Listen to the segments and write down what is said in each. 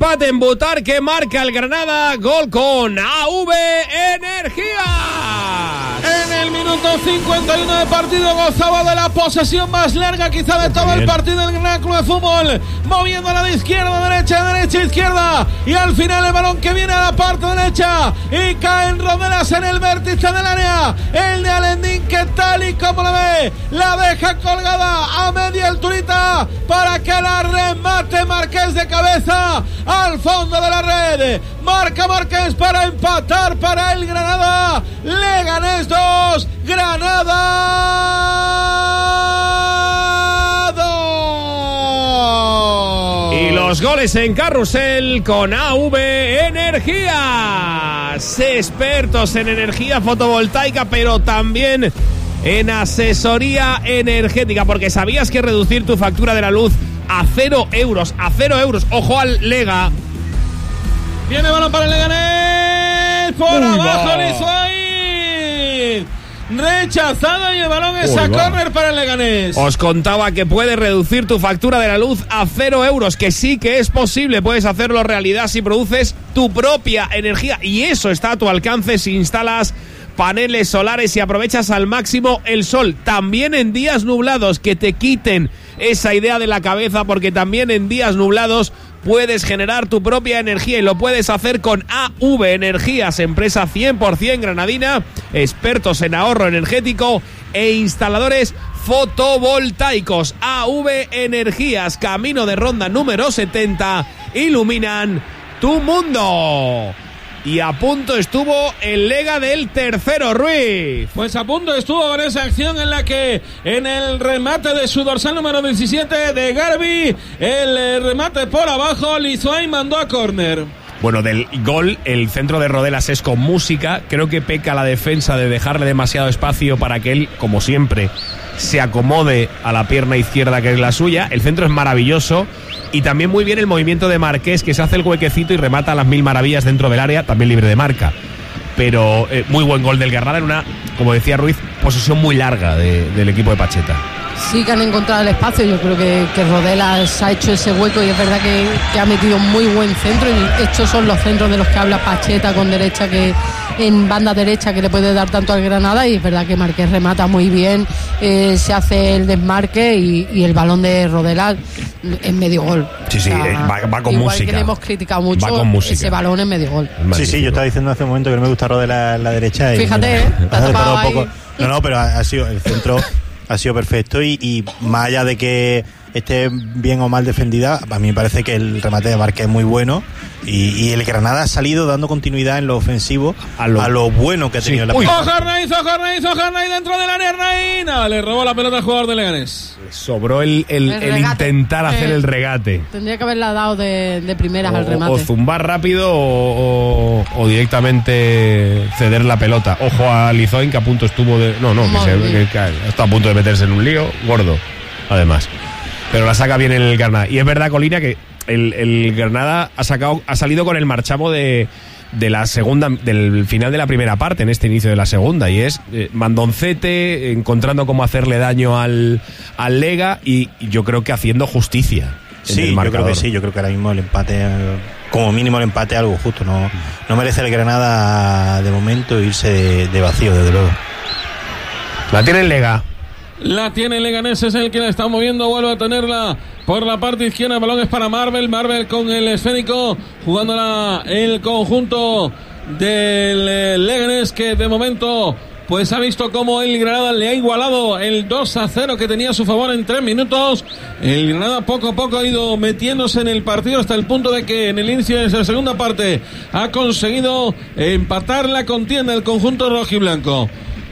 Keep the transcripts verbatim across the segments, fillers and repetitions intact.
empate en Butarque, marca el Granada, gol con A V Energía. En el minuto cincuenta y uno de partido gozaba de la posesión más larga quizá de todo el partido del Granada Club de Fútbol, moviéndola de izquierda a derecha, de derecha a izquierda, y al final el balón que viene a la parte derecha y cae en rodelas en el vértice del área, el de Alendín, que tal y como lo ve, la deja colgada a media alturita para que la remate Marqués de cabeza al fondo de la red. Marca Marqués para empatar para el Granada. Leganés dos, Granada dos. Y los goles en carrusel con A V Energía. Expertos en energía fotovoltaica, pero también en asesoría energética, porque sabías que reducir tu factura de la luz a cero euros, a cero euros. Ojo al Lega. Viene balón para el Leganés. Por Uy, abajo va. Lizuain. Rechazado y el balón es Uy, a córner para el Leganés. Os contaba que puedes reducir tu factura de la luz a cero euros, que sí que es posible. Puedes hacerlo realidad si produces tu propia energía, y eso está a tu alcance si instalas paneles solares y aprovechas al máximo el sol. También en días nublados, que te quiten esa idea de la cabeza, porque también en días nublados puedes generar tu propia energía, y lo puedes hacer con A V Energías, empresa cien por ciento granadina, expertos en ahorro energético e instaladores fotovoltaicos. A V Energías, Camino de Ronda número setenta, iluminan tu mundo. Y a punto estuvo el Lega del tercero, Ruiz. Pues a punto estuvo con esa acción en la que en el remate de su dorsal número diecisiete de Garbi, el remate por abajo, Lizuain mandó a córner. Bueno, del gol, el centro de Rodelas es con música. Creo que peca la defensa de dejarle demasiado espacio para que él, como siempre, se acomode a la pierna izquierda, que es la suya. El centro es maravilloso. Y también muy bien el movimiento de Marqués, que se hace el huequecito y remata a las mil maravillas dentro del área, también libre de marca. Pero eh, muy buen gol del Granada en una, como decía Ruiz, posesión muy larga de, del equipo de Pacheta. Sí que han encontrado el espacio. Yo creo que, que Rodelas ha hecho ese hueco, y es verdad que, que ha metido muy buen centro, y estos son los centros de los que habla Pacheta con derecha, que en banda derecha, que le puede dar tanto al Granada. Y es verdad que Marqués remata muy bien, eh, se hace el desmarque, y, y el balón de Rodelas en medio gol. Sí, sí, o sea, va, va con igual música. Que le hemos criticado mucho, va con música. Ese balón en medio gol. Sí, sí, yo estaba diciendo hace un momento que no me gusta Rodelas en la derecha. Fíjate, y, ¿eh? Te ha tapado ahí. Poco. No, no, pero ha, ha sido el centro ha sido perfecto, y, y más allá de que esté bien o mal defendida, a mí me parece que el remate de Marqués es muy bueno, y, y el Granada ha salido dando continuidad en lo ofensivo a lo, a lo bueno que ha tenido sí. la pelota. ¡Ojo Arnaiz, ojo Arnaiz, ojo Arnaiz dentro del área! Arnaiz, no, le robó la pelota al jugador de Leganés. Le sobró el, el, el, el intentar hacer eh, el regate. Tendría que haberla dado de, de primeras o, al remate. O zumbar rápido o, o, o directamente ceder la pelota. Ojo a Lizuain, que a punto estuvo de... No, no, que, se, que, que está a punto de meterse en un lío gordo, además. Pero la saca bien el Granada. Y es verdad, Colina, que el, el Granada ha sacado, ha salido con el marchamo de, de la segunda, del final de la primera parte, en este inicio de la segunda, y es eh, mandoncete, encontrando cómo hacerle daño al, al Lega, y, y yo creo que haciendo justicia. Sí, yo creo que sí, yo creo que ahora mismo el empate, como mínimo el empate, algo justo. No, no merece el Granada de momento irse de, de vacío, desde luego. La tiene el Lega. La tiene el Leganés, es el que la está moviendo, vuelve a tenerla por la parte izquierda, el balón es para Marvel, Marvel con el esférico, jugándola el conjunto del Leganés, que de momento pues ha visto cómo el Granada le ha igualado el dos a cero que tenía a su favor en tres minutos. El Granada poco a poco ha ido metiéndose en el partido, hasta el punto de que en el inicio de esa segunda parte ha conseguido empatar la contienda el conjunto rojiblanco.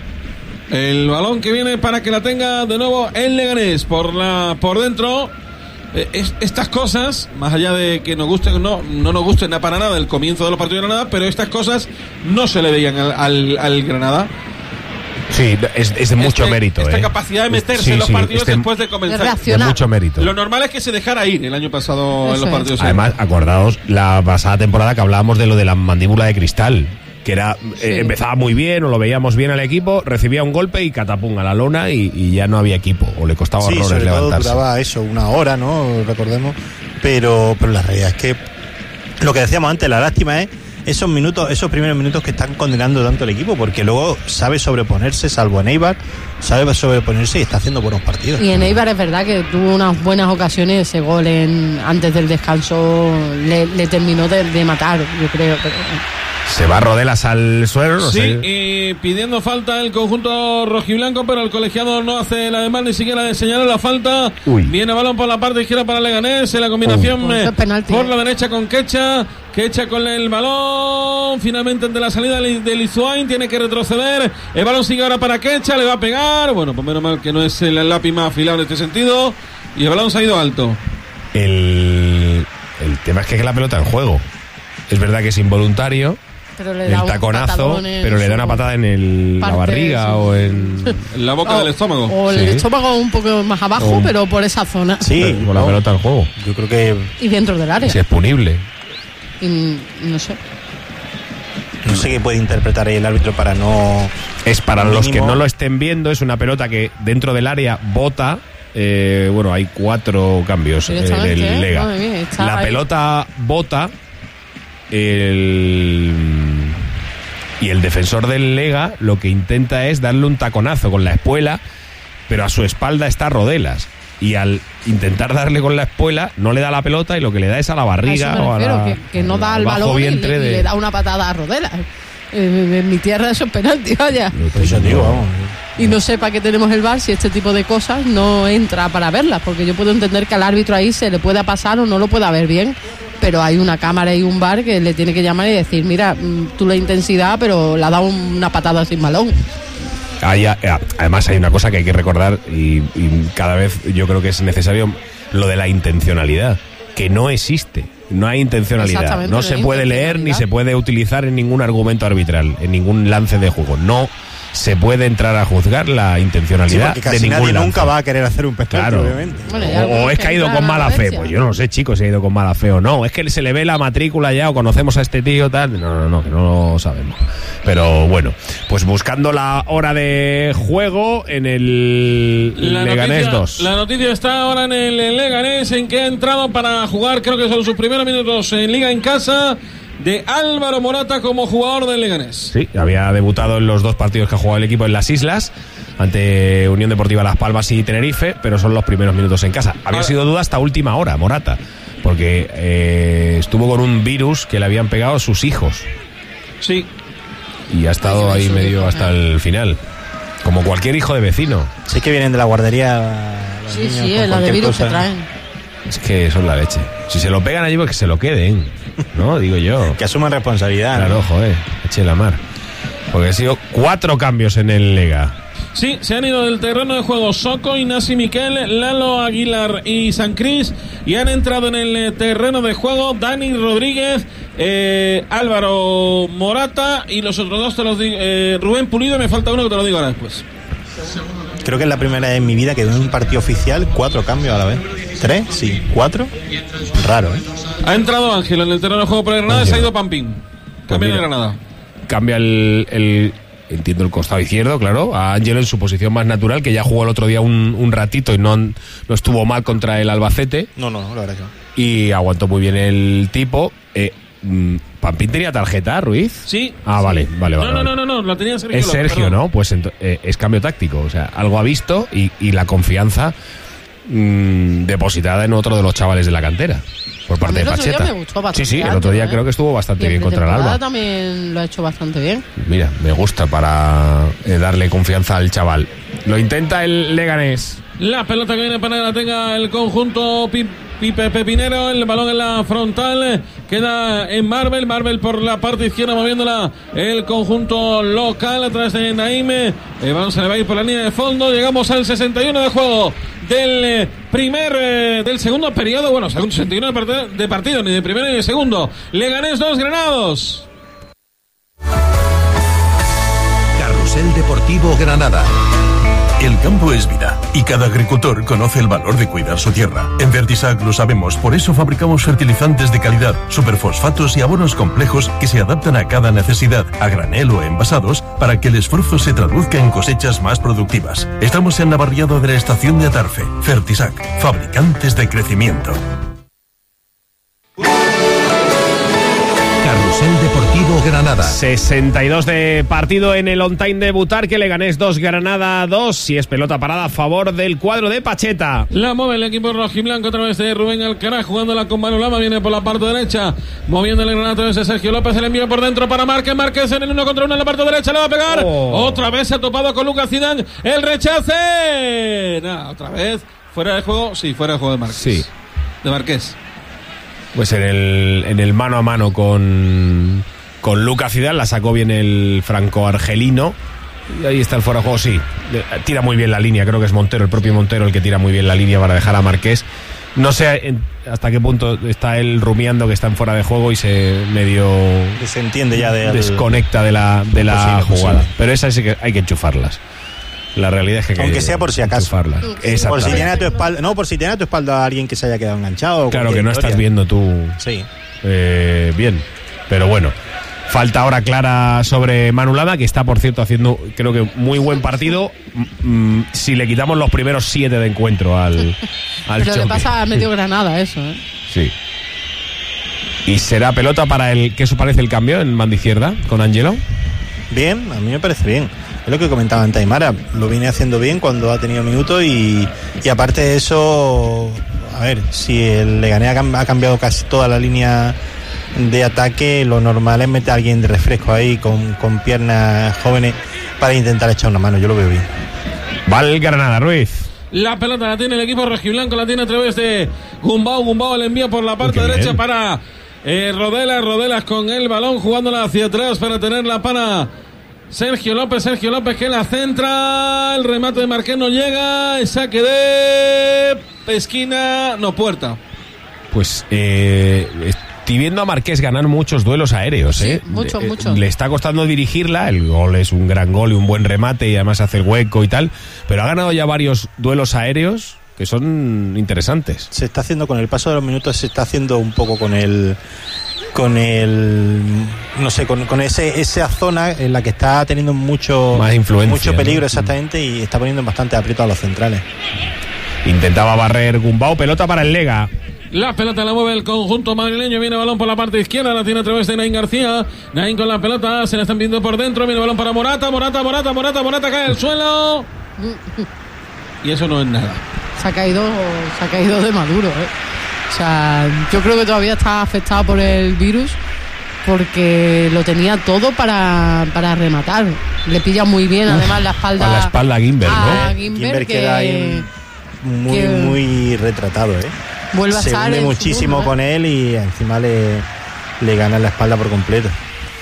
El balón que viene para que la tenga de nuevo el Leganés por la por dentro. Eh, es, estas cosas, más allá de que nos gusten o no, no nos gusten para nada el comienzo de los partidos de Granada, pero estas cosas no se le veían al, al, al Granada. Sí, es, es de mucho este, mérito. Esta eh. capacidad de meterse sí, en los sí, partidos este, después de comenzar. De, de mucho mérito. Lo normal es que se dejara ir el año pasado Eso en los partidos. Es. Además, acordaos la pasada temporada que hablábamos de lo de la mandíbula de cristal, que era sí. eh, empezaba muy bien, o lo veíamos bien al equipo, recibía un golpe y catapum a la lona, y, y ya no había equipo, o le costaba sí, horrores sobre levantarse. Todo duraba eso, una hora, ¿no? Recordemos, pero, pero la realidad es que Lo que decíamos antes, la lástima es esos minutos, esos primeros minutos que están condenando tanto el equipo, porque luego sabe sobreponerse, salvo en Eibar, sabe sobreponerse y está haciendo buenos partidos. Y en Eibar es verdad que tuvo unas buenas ocasiones, ese gol en, antes del descanso le, le terminó de, de matar, yo creo. Pero... Se va Rodelas al suelo. No sí, sé. y pidiendo falta el conjunto rojiblanco, pero el colegiado no hace la demanda ni siquiera de señalar la falta. Uy. Viene balón por la parte izquierda para Leganés, en la combinación uh. eh, penalti, por eh. la derecha con Quecha. Quecha con el balón, finalmente ante la salida de Lizuain, tiene que retroceder. El balón sigue ahora para Quecha, le va a pegar. Bueno, pues menos mal que no es el lápiz más afilado en este sentido. Y el balón se ha ido alto. El, el tema es que es la pelota en juego. Es verdad que es involuntario. Pero le da el taconazo, en pero le da una patada en el, la barriga sí. o en... en la boca o, del estómago. O el sí. estómago un poco más abajo, o, pero por esa zona. Sí, con la pelota en juego. Yo creo que... Y dentro del área. Si es punible. Y, no sé. No sé qué puede interpretar ahí el árbitro para no... Es para los que no lo estén viendo, es una pelota que dentro del área bota. Eh, bueno, hay cuatro cambios en el ¿eh? Lega. Mía, la ahí. pelota bota. El... Y el defensor del Lega lo que intenta es darle un taconazo con la espuela, pero a su espalda está Rodelas. Y al intentar darle con la espuela, no le da la pelota y lo que le da es a la barriga. A eso me o a refiero, la, que, que no da al balón y le, de... y le da una patada a Rodelas. En, en mi tierra eso es penalti, vaya. Pues yo digo, vamos. Y no sé para qué tenemos el V A R si este tipo de cosas no entra para verlas, porque yo puedo entender que al árbitro ahí se le pueda pasar o no lo pueda ver bien, pero hay una cámara y un V A R que le tiene que llamar y decir, mira, tú la intensidad, pero le ha dado una patada sin balón. Hay, además hay una cosa que hay que recordar y, y cada vez yo creo que es necesario, lo de la intencionalidad, que no existe. No hay intencionalidad, no se puede leer ni se puede utilizar en ningún argumento arbitral, en ningún lance de juego. No se puede entrar a juzgar la intencionalidad, sí, porque casi de ningún nadie lance. Nunca va a querer hacer un pescado, claro. obviamente. Bueno, o, o es que ha ido con mala fe. Pues yo no sé, chicos, si ha ido con mala fe o no. Es que se le ve la matrícula ya o conocemos a este tío tal. No, no, no, que no lo sabemos. Pero bueno, pues buscando la hora de juego en el la Leganés noticia, dos. La noticia está ahora en el Leganés, en que ha entrado para jugar, creo que son sus primeros minutos en Liga en casa, de Álvaro Morata como jugador del Leganés. Sí, había debutado en los dos partidos que ha jugado el equipo en las islas, ante Unión Deportiva Las Palmas y Tenerife, pero son los primeros minutos en casa. Había sido duda hasta última hora, Morata, porque eh, estuvo con un virus que le habían pegado a sus hijos. Sí. Y ha estado ahí medio hasta el final. Como cualquier hijo de vecino. Sí que vienen de la guardería. Sí, sí, es la de virus que traen. Es que son la leche. Si se lo pegan allí, pues que se lo queden, ¿no? Digo yo. Que asuman responsabilidad. Claro, ¿no? joder, eche la mar. Porque han sido cuatro cambios en el Lega. Sí, se han ido del terreno de juego Soco, Ignasi Miquel, Lalo Aguilar y San Cris, y han entrado en el terreno de juego Dani Rodríguez, eh, Álvaro Morata y los otros dos te los digo, eh, Rubén Pulido, me falta uno que te lo digo ahora después. Creo que es la primera vez en mi vida que en un partido oficial cuatro cambios a la vez. ¿Tres? Sí. ¿Cuatro? Raro, ¿eh? Ha entrado Ángel en el terreno de juego por el Granada, se ha ido Pampín. Cambia de Granada. Cambia el, el, entiendo, el costado izquierdo, claro, a Ángelo en su posición más natural, que ya jugó el otro día un, un ratito y no, no estuvo mal contra el Albacete. No, no, la verdad que no. Y aguantó muy bien el tipo. Eh, ¿Pampín tenía tarjeta, Ruiz? Sí. Ah, vale, vale, vale. No, no, no, no, no, la tenía Sergio. Es Sergio, perdón. ¿no? Pues ento, eh, es cambio táctico, o sea, algo ha visto y, y la confianza mmm, depositada en otro de los chavales de la cantera, por parte de Pacheta. Me gustó bastante. Sí, sí, el otro día ¿eh? creo que estuvo bastante bien contra el Alba. También lo ha hecho bastante bien. Mira, me gusta para eh, darle confianza al chaval. Lo intenta el Leganés. La pelota que viene para que la tenga el conjunto Pipe Pepinero, el balón en la frontal, queda en Marvel, Marvel por la parte izquierda moviéndola el conjunto local a través de Naime, el balón se le va a ir por la línea de fondo, llegamos al sesenta y uno de juego del primer, eh, del segundo periodo, bueno, segundo sesenta y uno de partido, de partido, ni de primero ni de segundo, Leganés dos, Granados. Carrusel Deportivo Granada. El campo es vida y cada agricultor conoce el valor de cuidar su tierra. En Fertisac lo sabemos, por eso fabricamos fertilizantes de calidad, superfosfatos y abonos complejos que se adaptan a cada necesidad, a granel o envasados, para que el esfuerzo se traduzca en cosechas más productivas. Estamos en la barriada de la estación de Atarfe. Fertisac, fabricantes de crecimiento. Carrusel Deportivo Granada. sesenta y dos de partido en el on-time de Butarque, Leganés dos, Granada dos. Si es pelota parada a favor del cuadro de Pacheta. La mueve el equipo rojiblanco a través de Rubén Alcaraz, jugándola con Manu Lama, viene por la parte derecha, moviendo el Granada a través de Sergio López, el envío por dentro para Márquez, Márquez en el uno contra uno en la parte derecha, le va a pegar. Oh. Otra vez se ha topado con Lucas Zidane, el rechace. Nah, otra vez, fuera de juego, sí, fuera de juego de Márquez. Sí. De Márquez. Pues en el, en el mano a mano con, con Lucas Zidane la sacó bien el franco-argelino. Y ahí está el fuera de juego, sí. Tira muy bien la línea, creo que es Montero, el propio Montero el que tira muy bien la línea para dejar a Márquez. No sé en, hasta qué punto está él rumiando que está en fuera de juego y se medio que se entiende ya de desconecta de la, de la posible, jugada. posible. Pero esas sí que hay que enchufarlas. La realidad es que aunque que sea por si acaso, por si tiene a tu espalda, no, por si tiene a tu espalda a alguien que se haya quedado enganchado. Claro que no historia. Estás viendo tú. Sí. Eh, bien, pero bueno. Falta ahora clara sobre Manu Lama, que está, por cierto, haciendo, creo que, muy buen partido. Mm, si le quitamos los primeros siete de encuentro al, al Pero choque. le pasa a medio Granada eso, ¿eh? Sí. ¿Y será pelota para el, qué os parece el cambio en banda izquierda con Angelo? Bien, a mí me parece bien. Es lo que comentaba en Taimara, lo viene haciendo bien cuando ha tenido minutos y, y aparte de eso, a ver, si el Leganés ha cambiado casi toda la línea de ataque, lo normal es meter a alguien de refresco ahí con, con piernas jóvenes para intentar echar una mano. Yo lo veo bien. Va el Granada, Ruiz. La pelota la tiene el equipo rojiblanco, la tiene a través de Gumbau. Gumbau le envía por la parte derecha bien. Para eh, Rodelas. Rodelas con el balón, jugándola hacia atrás para tenerla para Sergio López. Sergio López que la centra. El remate de Márquez no llega. El saque de esquina, no, puerta. Pues eh, estoy viendo a Márquez ganar muchos duelos aéreos, ¿eh? Sí, mucho, mucho. Le está costando dirigirla, el gol es un gran gol y un buen remate y además hace el hueco y tal, pero ha ganado ya varios duelos aéreos que son interesantes. Se está haciendo con el paso de los minutos, se está haciendo un poco con el con el no sé, con, con ese esa zona en la que está teniendo mucho más influencia, mucho peligro, ¿no? Exactamente, y está poniendo bastante aprieto a los centrales. Intentaba barrer Gumbau, pelota para el Lega. La pelota la mueve el conjunto madrileño. Viene balón por la parte izquierda. La tiene a través de Naín García. Naín con la pelota. Se la están viendo por dentro. Viene balón para Morata. Morata, Morata, Morata, Morata. Cae al suelo. Y eso no es nada. Se ha caído, se ha caído de maduro, ¿eh? O sea, yo creo que todavía está afectado por el virus porque lo tenía todo para, para rematar. Le pilla muy bien, además, la espalda. A la espalda a Guimber, a ¿no? Guimber, Guimber que queda ahí muy, que muy retratado, ¿eh? Vuelve a se estar hunde muchísimo futuro, ¿eh? con él y encima le, le gana la espalda por completo.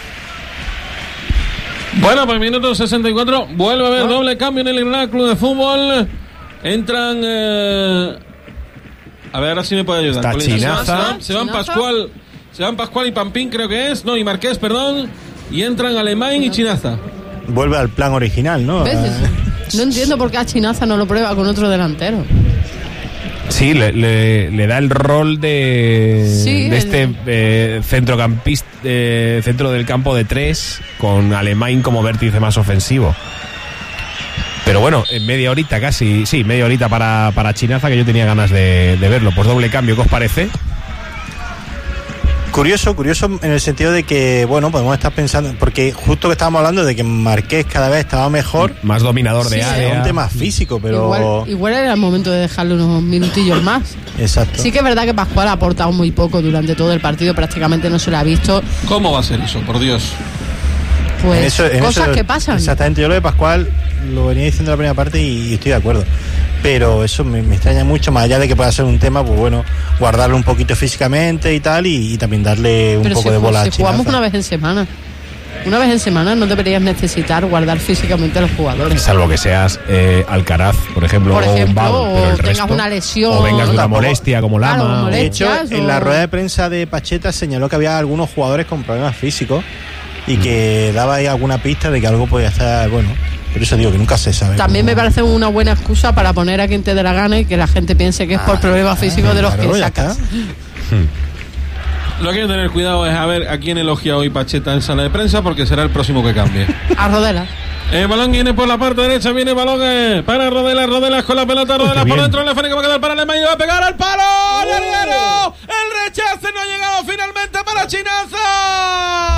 Bueno, pues minuto sesenta y cuatro. Vuelve a haber ¿Ah? doble cambio en el Granada Club de Fútbol. Entran. Eh... A ver, ahora sí me puede ayudar. Está Chinaza. Se van Pascual. Se van Pascual y Pampín, creo que es. No, y Marqués, perdón. Y entran Alemán y Chinaza. Vuelve al plan original, ¿no? ¿Ves? No entiendo por qué a Chinaza no lo prueba con otro delantero. Sí, le, le, le da el rol de, sí, de este eh, centrocampista, eh, centro del campo de tres, con Alemán como vértice más ofensivo. Pero bueno, en media horita casi, sí, media horita para, para Chinaza, que yo tenía ganas de, de verlo. Pues doble cambio, ¿qué os parece? Curioso, curioso en el sentido de que, bueno, podemos estar pensando, porque justo que estábamos hablando de que Márquez cada vez estaba mejor, más dominador de sí, área, es un tema físico, pero igual, igual era el momento de dejarle unos minutillos más. Exacto. Sí que es verdad que Pascual ha aportado muy poco durante todo el partido, prácticamente no se le ha visto. ¿Cómo va a ser eso, por Dios? Pues en eso, en cosas eso, que pasan. Exactamente, yo lo de Pascual lo venía diciendo en la primera parte y, y estoy de acuerdo. Pero eso me, me extraña mucho, más allá de que pueda ser un tema, pues bueno, guardarlo un poquito físicamente y tal, y, y también darle un Pero poco si, de bola si a Chinaza. jugamos una vez en semana. Una vez en semana no deberías necesitar guardar físicamente a los jugadores. Salvo que seas eh, Alcaraz, por ejemplo, por ejemplo, o Bau, pero el o tengas resto, una lesión. o vengas de una tampoco, molestia como Lama. Claro, o... De hecho, o... en la rueda de prensa de Pacheta señaló que había algunos jugadores con problemas físicos y que daba ahí alguna pista de que algo podía estar, bueno, por eso digo que nunca se sabe. También me parece una buena excusa para poner a quien te dé la gana y que la gente piense que es por problemas físicos de los claro, que ya sacas. Lo que hay que tener cuidado es a ver a quién elogia hoy Pacheta en sala de prensa, porque será el próximo que cambie. A Rodelas. El balón viene por la parte derecha, viene el balón eh, para Rodelas, Rodelas con la pelota, Rodelas por dentro, el Lefani que va a quedar para Alemán y va a pegar al palo. ¡Larguero! El rechace no ha llegado finalmente para Chinaza.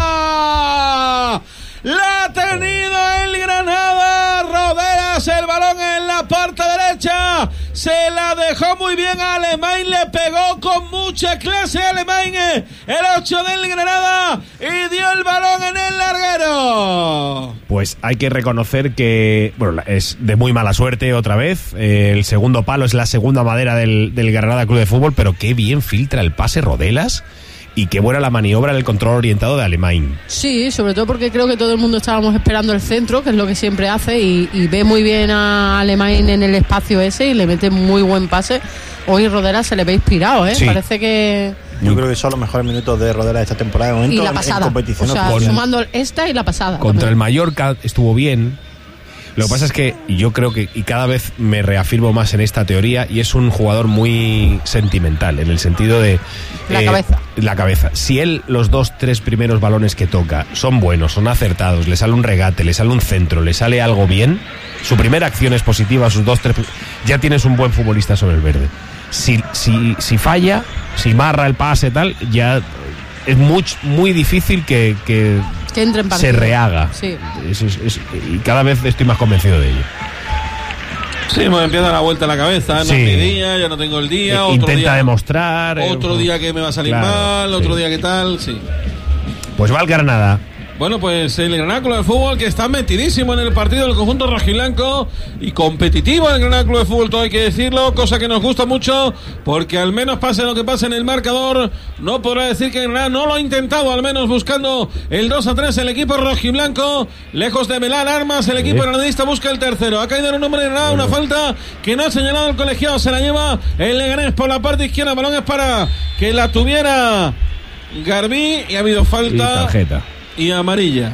Granada. La ha tenido el Granada. Rodelas el balón en la parte derecha. Se la dejó muy bien a Alemán. Le pegó con mucha clase a Alemán. El ocho del Granada. Y dio el balón en el larguero. Pues hay que reconocer que, bueno, es de muy mala suerte otra vez. Eh, el segundo palo es la segunda madera del, del Granada Club de Fútbol, pero qué bien filtra el pase Rodelas. Y qué buena la maniobra del control orientado de Alemán. Sí, sobre todo porque creo que todo el mundo estábamos esperando el centro, que es lo que siempre hace, y, y ve muy bien a Alemán en el espacio ese y le mete muy buen pase. Hoy Rodelas se le ve inspirado, ¿eh? Sí. Parece que... Yo creo que son los mejores minutos de Rodelas esta temporada. De momento, y la pasada. En competición, o sea, con... sumando esta y la pasada. Contra también. el Mallorca estuvo bien. Lo que pasa es que yo creo que, y cada vez me reafirmo más en esta teoría, y es un jugador muy sentimental, en el sentido de... La eh, cabeza. La cabeza. Si él, los dos, tres primeros balones que toca son buenos, son acertados, le sale un regate, le sale un centro, le sale algo bien, su primera acción es positiva, sus dos, tres... Ya tienes un buen futbolista sobre el verde. Si, si, si falla, si marra el pase tal, ya es muy, muy difícil que... que que entre en partido. Se rehaga. Sí. Es, es, es, y cada vez estoy más convencido de ello. Sí, me empieza la vuelta a la cabeza. No Sí. es mi día, ya no tengo el día. Eh, Otro intenta día, demostrar. Otro eh, día que me va a salir claro, mal, sí. otro día que tal, sí. Pues va el Granada. Bueno, pues el Granada Club de Fútbol, que está metidísimo en el partido del conjunto rojiblanco y competitivo el Granada Club de Fútbol, todo hay que decirlo, cosa que nos gusta mucho, porque al menos pase lo que pase en el marcador, no podrá decir que el Granada no lo ha intentado, al menos buscando el dos a tres el equipo rojiblanco, lejos de velar armas, el equipo granadista busca el tercero, ha caído en un hombre de Granada, una falta que no ha señalado el colegiado, se la lleva el Leganés por la parte izquierda, el balón es para que la tuviera Garbí y ha habido falta. Y tarjeta. Y amarilla.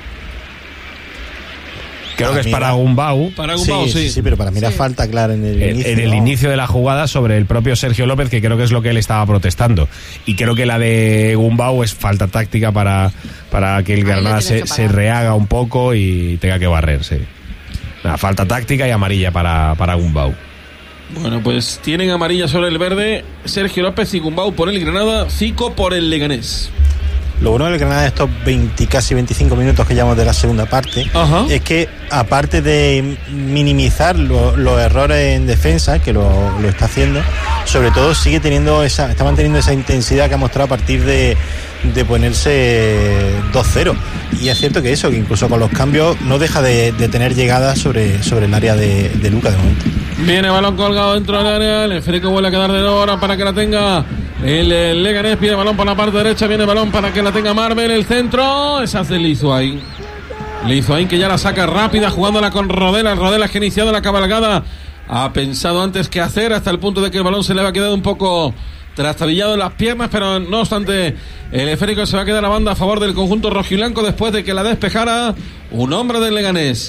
Creo para que es mí para era... Gumbau. Para Gumbau, sí, sí. sí. Sí, pero para mí era Sí. falta clara en el En, inicio. en el ¿no? inicio de la jugada sobre el propio Sergio López, que creo que es lo que él estaba protestando. Y creo que la de Gumbau es falta táctica para, para que el Granada se, se rehaga un poco y tenga que barrerse. Nada, falta táctica y amarilla para, para Gumbau. Bueno, pues tienen amarilla sobre el verde Sergio López y Gumbau por el Granada, Zico por el Leganés. Lo bueno del Granada de estos veinte, casi veinticinco minutos que llevamos de la segunda parte, Ajá. es que aparte de minimizar lo, los errores en defensa, que lo, lo está haciendo, sobre todo sigue teniendo esa, está manteniendo esa intensidad que ha mostrado a partir de, de ponerse dos cero. Y es cierto que eso, que incluso con los cambios no deja de, de tener llegadas sobre, sobre el área de, de Luca de momento. Viene balón colgado dentro del área, el esférico vuelve a quedar de hora para que la tenga el, el Leganés, pide balón por la parte derecha, viene balón para que la tenga Marvel, el centro, esa es de Lizuain. Lizuain que ya la saca rápida, jugándola con Rodelas, Rodelas que ha iniciado la cabalgada, ha pensado antes qué hacer, hasta el punto de que el balón se le va quedado un poco trastabillado en las piernas, pero no obstante el esférico se va a quedar a banda a favor del conjunto rojiblanco después de que la despejara un hombre del Leganés.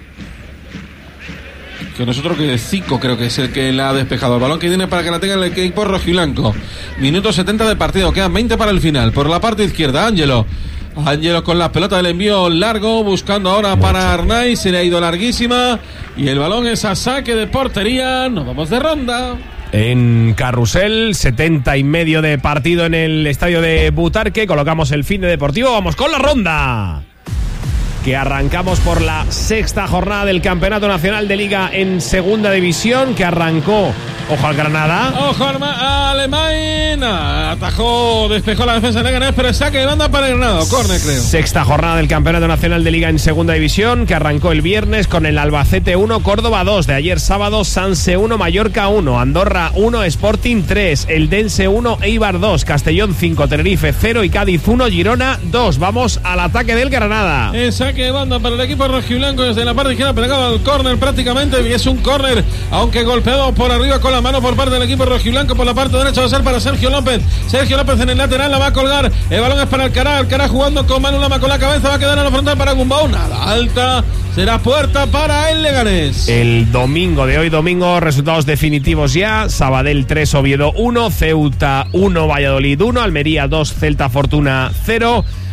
Que nosotros que Zico creo que es el que la ha despejado. El balón que viene para que la tenga el equipo rojiblanco. Minuto setenta de partido, quedan veinte para el final. Por la parte izquierda, Ángelo. Ángelo con la pelota del envío largo, buscando ahora para Arnaiz, se le ha ido larguísima. Y el balón es a saque de portería. Nos vamos de ronda. En Carrusel, setenta y medio de partido en el estadio de Butarque. Colocamos el fin de deportivo. Vamos con la ronda. Que arrancamos por la sexta jornada del Campeonato Nacional de Liga en Segunda División, que arrancó, ojo al Granada. Ojo al Alemán, atajó, despejó la defensa de Leganés, pero saque de banda para el Granada, córner creo. Sexta jornada del Campeonato Nacional de Liga en Segunda División, que arrancó el viernes con el Albacete uno, Córdoba dos, de ayer sábado Sanse uno, Mallorca uno, Andorra uno, Sporting tres, Eldense uno, Eibar dos, Castellón cinco, Tenerife cero y Cádiz uno, Girona dos. Vamos al ataque del Granada. Exacto. Que banda para el equipo rojiblanco desde la parte izquierda, pegado al córner prácticamente, y es un córner, aunque golpeado por arriba con la mano por parte del equipo rojiblanco. Por la parte derecha va a ser para Sergio López. Sergio López en el lateral, la va a colgar, el balón es para Alcaraz, Alcaraz jugando con Manu Lama con la cabeza, va a quedar a la frontal para Gumbau, nada alta, será puerta para el Leganés. El domingo de hoy, domingo, resultados definitivos ya: Sabadell tres, Oviedo uno, Ceuta uno, Valladolid uno, Almería dos, Celta Fortuna cero,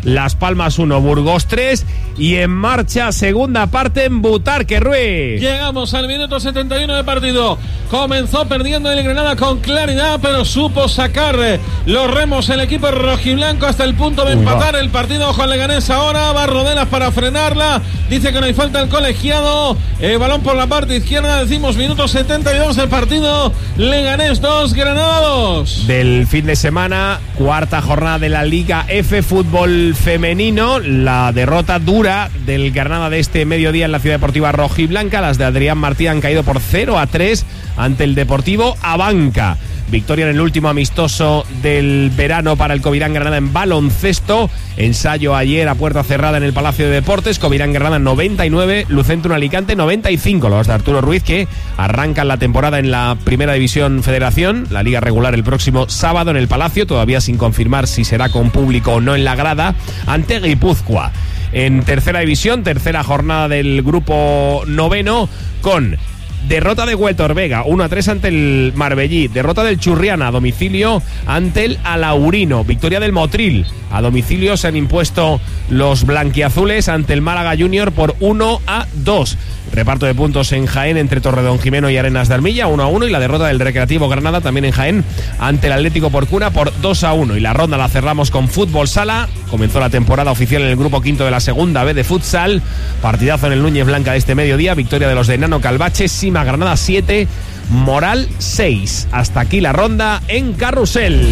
Las Palmas uno, Burgos tres. Y en marcha segunda parte en Butarque, Ruiz. Llegamos al minuto setenta y uno de partido. Comenzó perdiendo el Granada con claridad, pero supo sacar los remos el equipo rojiblanco hasta el punto de empatar el partido. Ojo al Leganés ahora, va Rodelas para frenarla, dice que no hay falta el colegiado. El balón por la parte izquierda, decimos minuto setenta y dos de partido. Leganés dos, Granada dos. Del fin de semana, cuarta jornada de la Liga F Fútbol Femenino. La derrota dura del Granada de este mediodía en la Ciudad Deportiva Rojiblanca. Las de Adrián Martí han caído por cero a tres ante el Deportivo Abanca. Victoria en el último amistoso del verano para el Covirán Granada en baloncesto. Ensayo ayer a puerta cerrada en el Palacio de Deportes. Covirán Granada noventa y nueve, Lucentum Alicante noventa y cinco. Los de Arturo Ruiz, que arrancan la temporada en la Primera División Federación, la liga regular el próximo sábado en el Palacio, todavía sin confirmar si será con público o no en la grada, ante Guipúzcoa. En tercera división, tercera jornada del grupo noveno, con derrota de Huetor Vega, uno a tres ante el Marbellí. Derrota del Churriana a domicilio ante el Alaurino. Victoria del Motril. A domicilio se han impuesto los blanquiazules ante el Málaga Junior por uno a dos. Reparto de puntos en Jaén entre Torredonjimeno y Arenas de Armilla, uno a uno. Y la derrota del Recreativo Granada también en Jaén ante el Atlético Porcuna por dos a uno. Y la ronda la cerramos con Fútbol Sala. Comenzó la temporada oficial en el grupo quinto de la segunda B de futsal. Partidazo en el Núñez Blanca de este mediodía. Victoria de los de Nano Calvache. Sima Granada siete, Moral seis. Hasta aquí la ronda en Carrusel.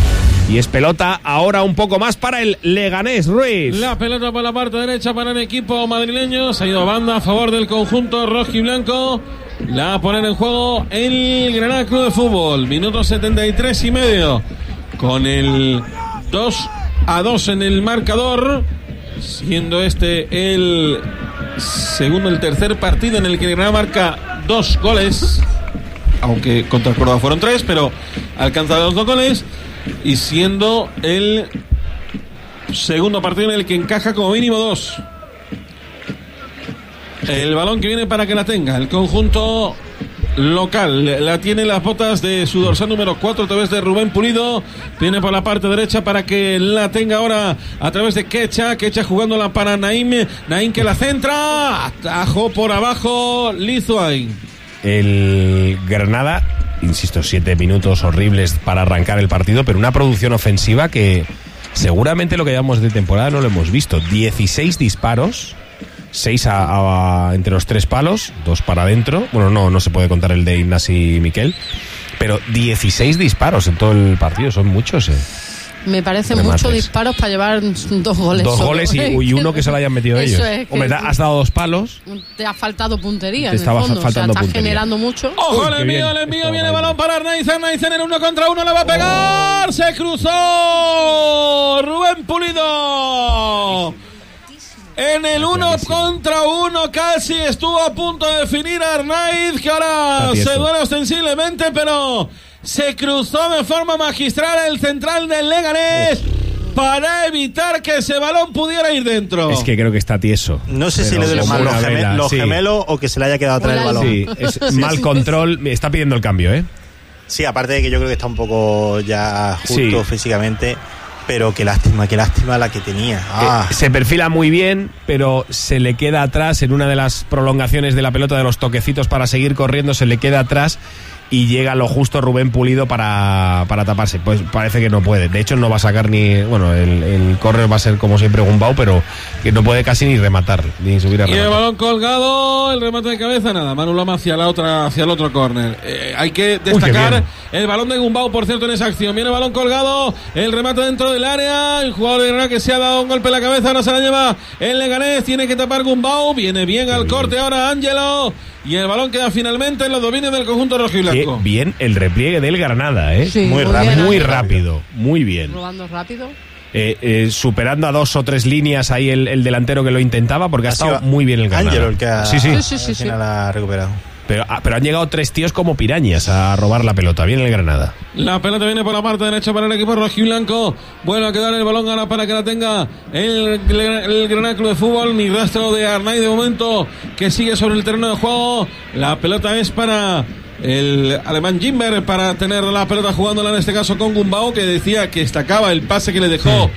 Y es pelota ahora un poco más para el Leganés, Ruiz. La pelota por la parte derecha para el equipo madrileño. Se ha ido a banda a favor del conjunto rojiblanco. La va a poner en juego el Granada Club de Fútbol. Minuto setenta y tres y medio. Con el dos a dos en el marcador. Siendo este el segundo, el tercer partido en el que el Granada marca dos goles. Aunque contra el Córdoba fueron tres, pero alcanza los dos goles. Y siendo el segundo partido en el que encaja como mínimo dos. El balón que viene para que la tenga el conjunto local. La tiene las botas de su dorsal número cuatro a través de Rubén Pulido. Viene por la parte derecha para que la tenga ahora a través de Quecha. Quecha jugándola para Naim. Naim que la centra. Atajo por abajo Lizuain. El Granada, insisto, siete minutos horribles para arrancar el partido, pero una producción ofensiva que seguramente lo que llevamos de temporada no lo hemos visto. dieciséis disparos, seis a, a, entre los tres palos, dos para adentro. Bueno, no, no se puede contar el de Ignasi y Miquel, pero dieciséis disparos en todo el partido, son muchos, eh. Me parecen muchos disparos para llevar dos goles. Dos solo. goles y, y uno que se lo hayan metido ellos. Es Hombre, has dado dos palos. Te ha faltado puntería. Te en estaba el fondo. faltando o sea, puntería. Estás generando mucho. ¡Ojo, el envío, el envío! Viene el balón para Arnaiz. Arnaiz en el uno contra uno. Le va a pegar. Oh. Se cruzó Rubén Pulido. En el uno contra uno casi estuvo a punto de definir a Arnaiz, que ahora se duele ostensiblemente, pero se cruzó de forma magistral el central del Leganés para evitar que ese balón pudiera ir dentro. Es que creo que está tieso. No sé si le duele más los, gemel los sí. gemelos o que se le haya quedado atrás el balón. Sí, es sí, mal sí, control. Sí. Está pidiendo el cambio, ¿eh? Sí, aparte de que yo creo que está un poco ya justo sí. físicamente. Pero qué lástima, qué lástima la que tenía. Ah. Eh, se perfila muy bien, pero se le queda atrás en una de las prolongaciones de la pelota, de los toquecitos para seguir corriendo, se le queda atrás y llega lo justo Rubén Pulido para, para taparse. Pues parece que no puede. De hecho, no va a sacar ni... Bueno, el, el córner va a ser como siempre Gumbau, pero que no puede casi ni rematar, ni subir a rematar. Y el balón colgado, el remate de cabeza, nada. Manu Lama hacia la otra, hacia el otro córner. Eh, hay que destacar Uy, el balón de Gumbau, por cierto, en esa acción. Viene el balón colgado, el remate dentro del área. El jugador de Granada que se ha dado un golpe en la cabeza, ahora se la lleva el Leganés. Tiene que tapar Gumbau. Viene bien al corte ahora Ángelo. Y el balón queda finalmente en los dominios del conjunto rojiblanco. Qué bien el repliegue del Granada, ¿eh? Sí, muy, muy rápido, bien, muy rápido, muy bien. Robando rápido. Eh, eh, superando a dos o tres líneas ahí el, el delantero que lo intentaba, porque ha, ha estado muy bien el Granada. Ángelo el que ha, sí, sí. sí, sí, sí, sí. ha recuperado. Pero, pero han llegado tres tíos como pirañas a robar la pelota. Bien el Granada. La pelota viene por la parte derecha para el equipo rojiblanco. Vuelve a quedar el balón ahora para que la tenga el, el, el Granada Club de Fútbol. Ni rastro de Arnaiz de momento, que sigue sobre el terreno de juego. La pelota es para el alemán Jimber, para tener la pelota jugándola en este caso con Gumbau, que decía que destacaba el pase que le dejó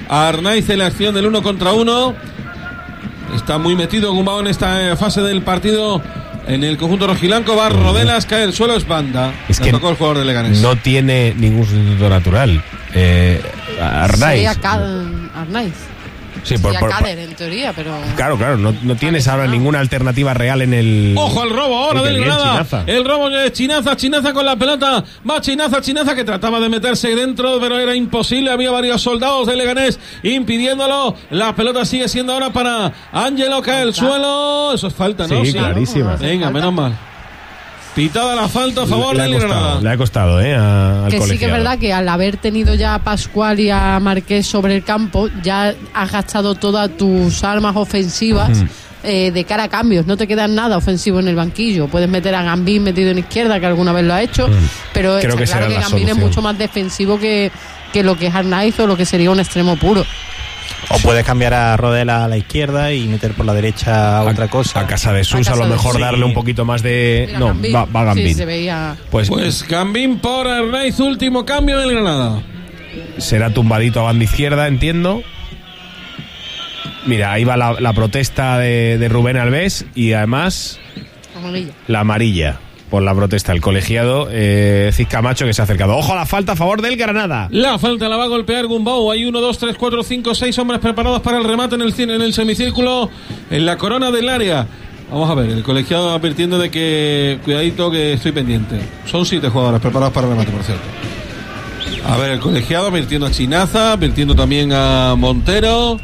a Arnaiz en la acción del uno contra uno. Está muy metido Gumbau en esta fase del partido. En el conjunto rojiblanco va Rodelas, cae el suelo, es banda. Es Le que tocó el jugador de Leganés. no tiene ningún sustituto natural. Eh, Arnaiz. Sería Ca- Arnaiz. Sí, por, Sería por- Cader en teoría, pero. Claro, claro, no, no tienes ahora ninguna alternativa real en el... Ojo al robo ahora Uy, qué del bien, Granada. Chinaza. El robo de Chinaza, Chinaza con la pelota. Va Chinaza, Chinaza que trataba de meterse dentro, pero era imposible. Había varios soldados de Leganés impidiéndolo. La pelota sigue siendo ahora para Ángelo, cae el suelo. Eso es falta, ¿no? Sí, clarísima. Venga, menos mal. Pitada la falta a favor le, ha del costado, Granada. le ha costado, ¿eh? A, al Que sí que es colegiado. verdad que al haber tenido ya a Pascual y a Marqués sobre el campo, ya has gastado todas tus armas ofensivas. Eh, de cara a cambios, no te queda nada ofensivo en el banquillo. Puedes meter a Gambín metido en izquierda, que alguna vez lo ha hecho, pero Creo está que claro será que la Gambín es solución. mucho más defensivo que, que lo que es Arnaiz o lo que sería un extremo puro. O puedes cambiar a Rodela a la izquierda y meter por la derecha otra cosa. A casa de Sus, A a, casa lo de mejor Sus. darle un poquito más de... Mira, no, Gambín. va, va Gambín. Sí, se veía. Pues, Pues Gambín por Arnaiz, último cambio del Granada. será tumbadito a banda izquierda, entiendo. Mira, ahí va la, la protesta de, de Rubén Alves y además Amarilla. la amarilla por la protesta. El colegiado eh, Ciscamacho que se ha acercado. ¡Ojo a la falta a favor del Granada! La falta la va a golpear Gumbau. Hay uno, dos, tres, cuatro, cinco, seis hombres preparados para el remate en el, cin- en el semicírculo, en la corona del área. Vamos a ver, el colegiado advirtiendo de que cuidadito que estoy pendiente. Son siete jugadores preparados para el remate, por cierto. A ver, el colegiado advirtiendo a Chinaza, advirtiendo también a Montero.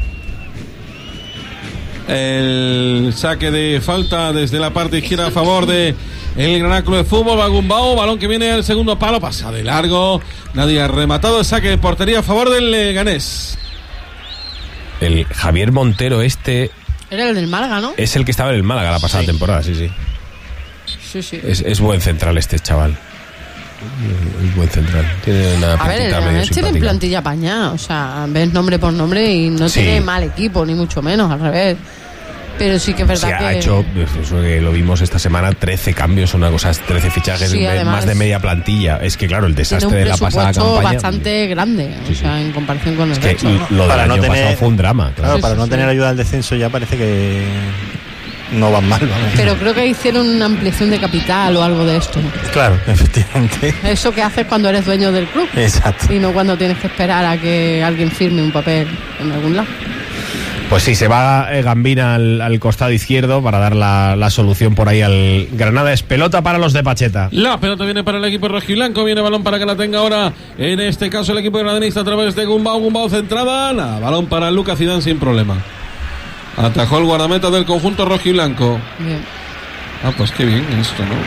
El saque de falta desde la parte izquierda a favor de el Granada Club de Fútbol. Va Gumbau, balón que viene al segundo palo, pasa de largo. Nadie ha rematado. El saque de portería a favor del Leganés. El Javier Montero este Era el del Málaga, ¿no? es el que estaba en el Málaga la pasada Sí. temporada, sí, sí. Sí, sí. Es, es buen central este chaval. Es buen central. Tiene una A ver, el pintita medio Leganés tiene simpática. plantilla pañada, o sea, ves nombre por nombre y no Sí. tiene mal equipo, ni mucho menos, al revés. Pero sí que es verdad Sí, que... ha hecho, eso que lo vimos esta semana, trece cambios, una cosa, trece fichajes, Sí, de- además, más de media plantilla. Es que claro, el tiene desastre un de la pasada presupuesto campaña. bastante grande, Sí, o sí. sea, en comparación con el Es que resto. lo del Para año no tener- pasado fue un drama. Claro. Claro, Sí, para sí, no sí. tener ayuda al descenso ya parece que no van mal, vamos. Pero creo que hicieron una ampliación de capital o algo de esto. Claro, efectivamente. Eso que haces cuando eres dueño del club Exacto. y no cuando tienes que esperar a que alguien firme un papel en algún lado. Pues sí, se va eh, Gambina al, al costado izquierdo para dar la, la solución por ahí al Granada. Es pelota para los de Pacheta. La pelota viene para el equipo rojiblanco. Viene balón para que la tenga ahora. En este caso el equipo granadista a través de Gumbau. Gumbau centrada. Nada, balón para Lucas Zidane sin problema. Atajó el guardameta del conjunto rojiblanco. Bien. Ah, pues qué bien esto, ¿no?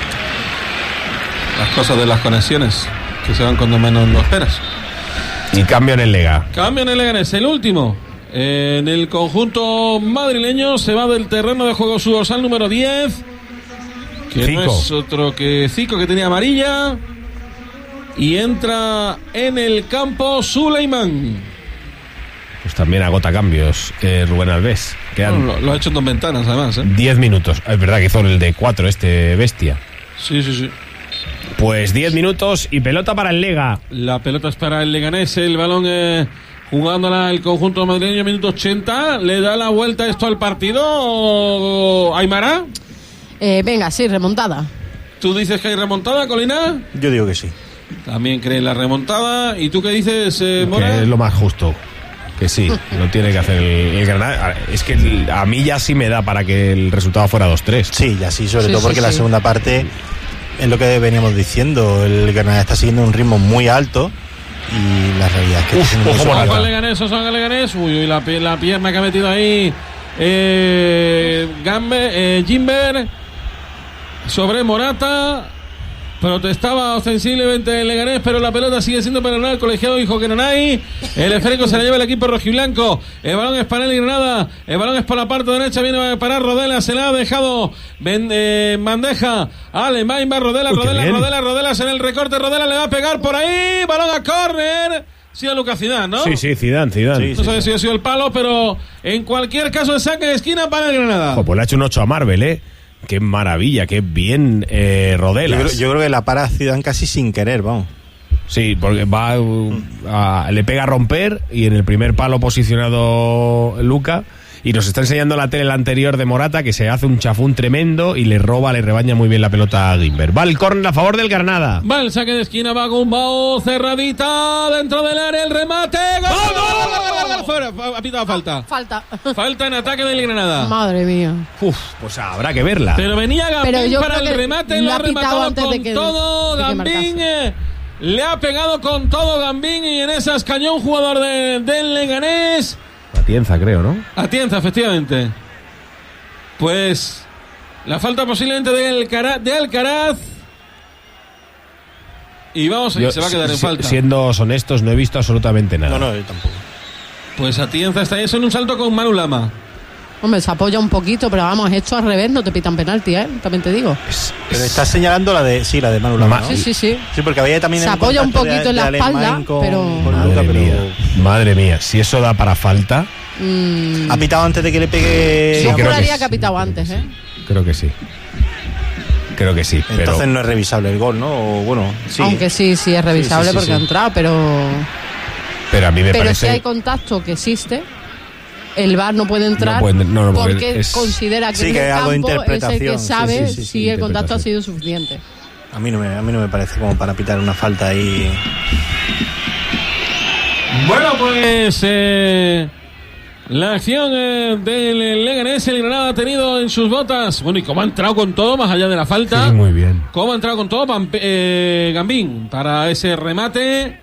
Las cosas de las conexiones que se van cuando menos lo esperas. Y cambio en el Lega. Cambio en el Leganés, el último. En el conjunto madrileño se va del terreno de juego su dorsal número diez. Que Zico. no es otro que Zico, que tenía amarilla. Y entra en el campo Suleiman. Pues también agota cambios eh, Rubén Alves. Quedan Bueno, lo, lo ha hecho en dos ventanas además, ¿eh? diez minutos. Es verdad que hizo el de cuatro este bestia. Sí, sí, sí. Pues diez minutos y pelota para el Lega. La pelota es para el Leganés, el balón eh, jugándola el conjunto madrileño, minuto ochenta. ¿Le da la vuelta esto al partido, Aymara? Eh, venga, sí, remontada. ¿Tú dices que hay remontada, Colina? Yo digo que sí. También cree en la remontada. ¿Y tú qué dices, eh, Que Mora? es lo más justo. Que sí, lo tiene que hacer el, el Granada. Es que el- a mí ya sí me da para que el resultado fuera dos tres. Sí, y así, sobre Sí, todo sí, porque la sí. segunda parte es lo que veníamos diciendo. El Granada está siguiendo un ritmo muy alto y la realidad es que Uf, está siendo ojo muy por Ojo Morata. al Leganés, Osán al Leganés. Uy, uy, la, pi- la pierna que ha metido ahí eh, Gambe, eh, Jimber sobre Morata. Protestaba ostensiblemente el Leganés, pero la pelota sigue siendo para el colegiado hijo que Nanay. El esférico se la lleva el equipo rojiblanco. El balón es para el Granada. El balón es por la parte derecha. Viene a parar Rodela. Se la ha dejado Ben- eh, bandeja. Ale Maimba, Rodela, Uy, qué Rodela, bien. Rodela, Rodelas en el recorte. Rodela le va a pegar por ahí. Balón a córner. Ha sido Lucas Zidane, ¿no? Sí, sí, Zidane, Zidane. Sí, No sabe si ha sido el palo, pero en cualquier caso el saque de esquina para el Granada. Ojo, pues le ha hecho un ocho a Marvel, ¿eh? Qué maravilla, qué bien eh, Yo Rodelas. creo, yo creo que la para Zidane casi sin querer, vamos. Sí, porque va uh, a, le pega a romper y en el primer palo posicionado Luka. Y nos está enseñando la tele la anterior de Morata, que se hace un chafún tremendo y le roba, le rebaña muy bien la pelota a Guimber. Va el córner a favor del Granada. Va el saque de esquina, va Gumbau, cerradita, dentro del área, el remate. ¡Gol! ¡Gol! ¡Gol! Fuera, ha pitado falta. Falta. Falta en ataque del Granada. Madre mía. Uf, pues habrá que verla. Pero venía Gambín Pero yo para creo el que remate, lo lo ha ha pitado rematado antes con de que- todo. de que Gambín marcase. eh, le ha pegado con todo Gambín y en esas cañón jugador de, del Leganés. Atienza, creo, ¿no? Atienza, efectivamente. Pues la falta posiblemente de Alcaraz, de Alcaraz. Y vamos a que Yo, se va a quedar en si- falta. Siendo honestos, no he visto absolutamente nada. No, no, yo tampoco. Pues Atienza está ahí, eso en un salto con Manu Lama. Hombre, se apoya un poquito, pero vamos, esto al revés, no te pitan penalti, ¿eh? También te digo. Es- Pero es- estás señalando la de, sí, la de Manu Lama, ¿no? Sí, sí, sí. Sí, porque había también Se el apoya un contacto poquito de- en la de espalda, Alemán con, pero- con Madre Luka, pero mía, madre mía, si eso da para falta, Mm, ha pitado antes de que le pegue. yo creo que juraría sí. que ha pitado antes, ¿eh? creo que sí. Creo que sí, pero Entonces no es revisable el gol, ¿no? O, bueno, sí. Aunque sí, sí es revisable Sí, sí, sí, porque sí. ha entrado, pero... pero a mí me Pero parece si hay contacto que existe, el V A R no puede entrar No puede- no, no, porque porque es- considera que Sí, en que el es algo de campo es el que interpretación. Sí, sabe sí, sí, sí, si el contacto ha interpretación. sido suficiente. A mí no me, a mí no me parece como para pitar una falta ahí. Bueno, pues eh, la acción eh, del Leganés, el Granada ha tenido en sus botas. Bueno, y cómo ha entrado con todo, más allá de la falta. Sí, muy bien. Cómo ha entrado con todo Pampe- eh, Gambín para ese remate.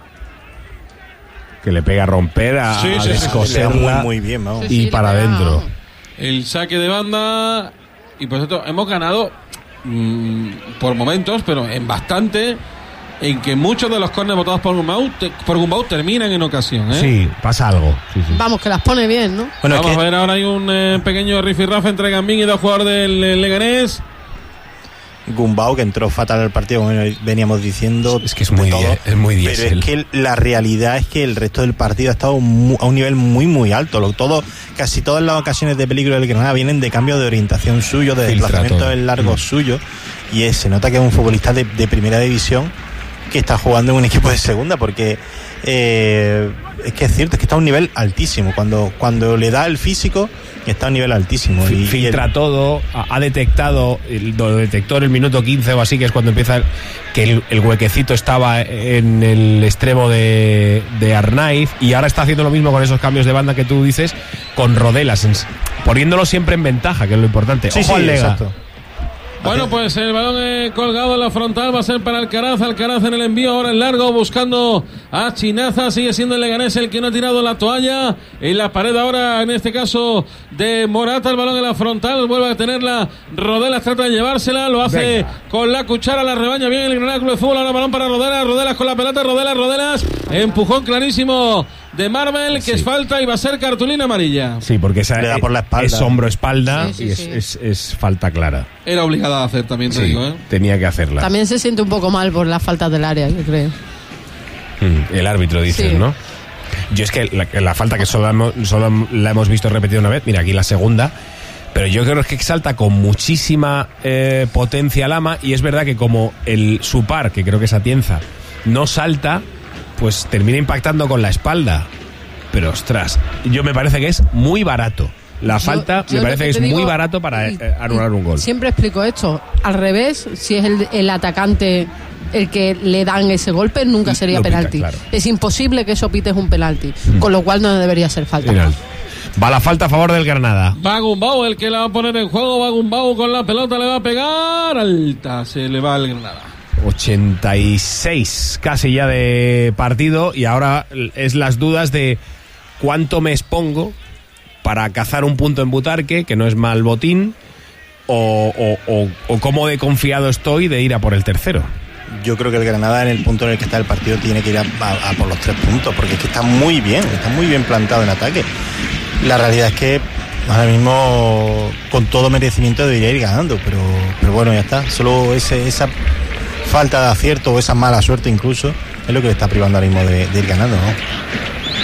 Que le pega a romper, a, Sí, a sí, sí, sí. descoserla Le da muy, muy bien, vamos. Sí, y sí, para le pega, adentro. vamos. El saque de banda. Y por cierto, hemos ganado mm, por momentos, pero en bastante. En que muchos de los córneres votados por Gumbau, te- por Gumbau terminan en ocasión. ¿eh? Sí, pasa algo. Sí, sí. Vamos, que las pone bien, ¿no? Bueno, es Vamos que a ver, ahora hay un eh, pequeño rifirrafe entre Gambín y dos jugadores del eh, Leganés. Gumbau, que entró fatal al partido, como veníamos diciendo. Es que es de muy todo. die- es muy Pero diésel. es que la realidad es que el resto del partido ha estado mu- a un nivel muy, muy alto. Lo, todo, casi todas las ocasiones de peligro del Granada vienen de cambio de orientación suyo, de Filtra desplazamiento todo. en largo Mm. suyo. Y es- se nota que es un futbolista de, de primera división que está jugando en un equipo de segunda, porque eh, es que es cierto, es que está a un nivel altísimo. Cuando, cuando le da el físico, está a un nivel altísimo. Fi- Y- y filtra el- todo, ha, ha detectado, el, lo detectó en el minuto quince o así, que es cuando empieza que el, el huequecito estaba en el extremo de, de Arnaiz, y ahora está haciendo lo mismo con esos cambios de banda que tú dices, con Rodelas, en- poniéndolo siempre en ventaja, que es lo importante. Sí, Ojo sí, al Lega. exacto. Bueno, pues el balón eh, colgado en la frontal va a ser para Alcaraz. Alcaraz en el envío, ahora en largo, buscando a Chinaza. Sigue siendo el Leganés el que no ha tirado la toalla. En la pared ahora, en este caso, de Morata. El balón en la frontal, vuelve a tenerla. Rodelas trata de llevársela, lo hace Venga. con la cuchara, la rebaña bien el Granada Club de Fútbol. Ahora balón para Rodelas, Rodelas con la pelota, Rodelas, Rodelas. Empujón clarísimo de Marvel, que Sí. es falta y va a ser cartulina amarilla. Sí, porque esa, Le da por la espalda. es hombro-espalda Sí, sí, y es, sí. es- es falta clara. Era obligada a hacer también, te Sí, digo, ¿eh? tenía que hacerla. También se siente un poco mal por las faltas del área, yo creo. Mm, el árbitro, dices, Sí. ¿no? Yo es que la, la falta que solo, hemos- solo la hemos visto repetida una vez, mira aquí la segunda, pero yo creo que salta con muchísima eh, potencia Lama, y es verdad que como el su par, que creo que es Atienza, no salta, pues termina impactando con la espalda. Pero ostras, yo me parece que es muy barato. La Yo- falta yo me lo parece que te es muy digo, barato para y- eh, anular un gol. Siempre explico esto. Al revés, si es el, el atacante el que le dan ese golpe, nunca sería Lo pita, penalti. claro. Es imposible que eso pites un penalti, con lo cual no debería ser falta. Final. Va la falta a favor del Granada. Va Gumbau el que la va a poner en juego. Va Gumbau con la pelota, le va a pegar. Alta, se le va al Granada. ochenta y seis casi ya de partido, y ahora es las dudas de cuánto me expongo para cazar un punto en Butarque, que no es mal botín, o, o, o, o cómo de confiado estoy de ir a por el tercero. Yo creo que el Granada, en el punto en el que está el partido, tiene que ir a, a- a por los tres puntos, porque es que está muy bien, está muy bien plantado en ataque. La realidad es que ahora mismo, con todo merecimiento, debería ir ganando, pero, pero bueno, ya está. Solo ese, esa falta de acierto o esa mala suerte incluso es lo que le está privando ahora mismo de, de ir ganando, ¿no?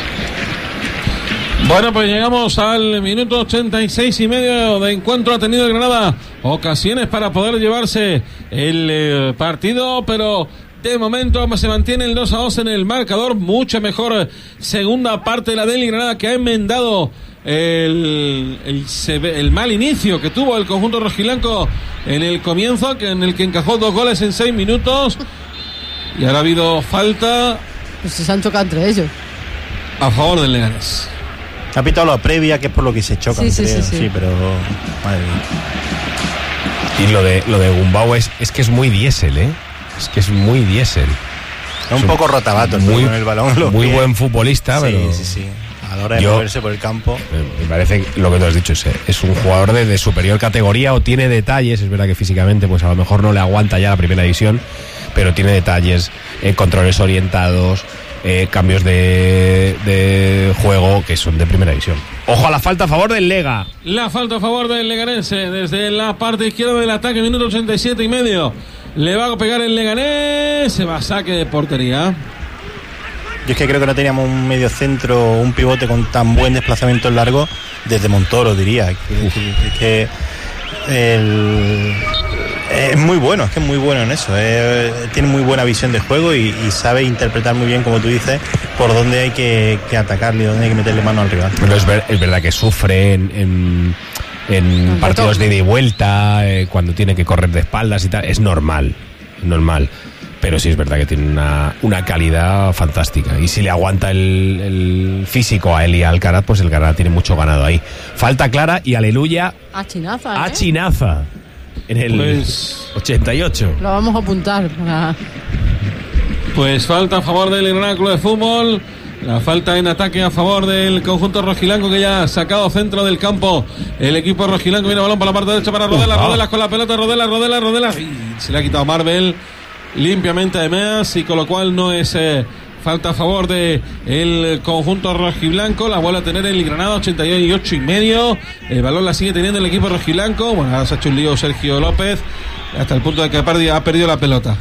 Bueno, pues llegamos al minuto ochenta y seis y medio de encuentro. Ha tenido el Granada ocasiones para poder llevarse el eh, partido, pero De momento se mantiene el dos a dos en el marcador. Mucha mejor segunda parte de la del Granada, que ha enmendado el, el, el mal inicio que tuvo el conjunto rojiblanco en el comienzo, que en el que encajó dos goles en seis minutos. Y ahora ha habido falta. Pues se han chocado entre ellos. A favor del Leganés. Ha pitado la previa, que es por lo que se chocan. Sí, sí, sí, sí. sí, pero madre mía. Y lo de lo de Gumbau es, es que es muy diésel, ¿eh? Es que es muy diésel. Es un es poco rotabato muy, con el balón. Muy pies. Buen futbolista, sí, pero. Sí, sí, sí. A la hora de yo, moverse por el campo. Me parece lo que tú has dicho, es, es un jugador de, de superior categoría, o tiene detalles. Es verdad que físicamente, pues a lo mejor no le aguanta ya la primera división, pero tiene detalles, eh, controles orientados. Eh, cambios de, de juego que son de primera división. Ojo a la falta a favor del Lega. La falta a favor del Leganense desde la parte izquierda del ataque, minuto ochenta y siete y medio. Le va a pegar el Leganés, se va a saque de portería. Yo es que creo que no teníamos un medio centro, un pivote con tan buen desplazamiento en largo desde Montoro, diría. Es que el... es muy bueno, es que es muy bueno en eso. Es, tiene muy buena visión de juego y, y sabe interpretar muy bien, como tú dices, por dónde hay que, que atacarle, dónde hay que meterle mano al rival. Pero es, ver, es verdad que sufre en, en, en partidos de ida y vuelta, eh, cuando tiene que correr de espaldas y tal. Es normal, normal. Pero sí es verdad que tiene una, una calidad fantástica. Y si le aguanta el, el físico a él y a Alcaraz, pues el Granada tiene mucho ganado ahí. Falta clara y aleluya a Chinaza, ¿eh? A Chinaza. En el pues, ochenta y ocho. Lo vamos a apuntar para... Pues falta a favor del Granada Club de Fútbol. La falta en ataque a favor del conjunto rojilanco, que ya ha sacado centro del campo el equipo rojilanco. Viene el balón para la parte derecha para Rodela. Uh-huh. Rodela con la pelota. Rodela, Rodela, Rodela. Y se le ha quitado Marvel limpiamente de Meas, y con lo cual no es eh, falta a favor de el conjunto rojiblanco. La vuelve a tener el Granada, ochenta y ocho y medio. El balón la sigue teniendo el equipo rojiblanco. Bueno, ahora se ha hecho un lío Sergio López hasta el punto de que ha perdido, ha perdido la pelota.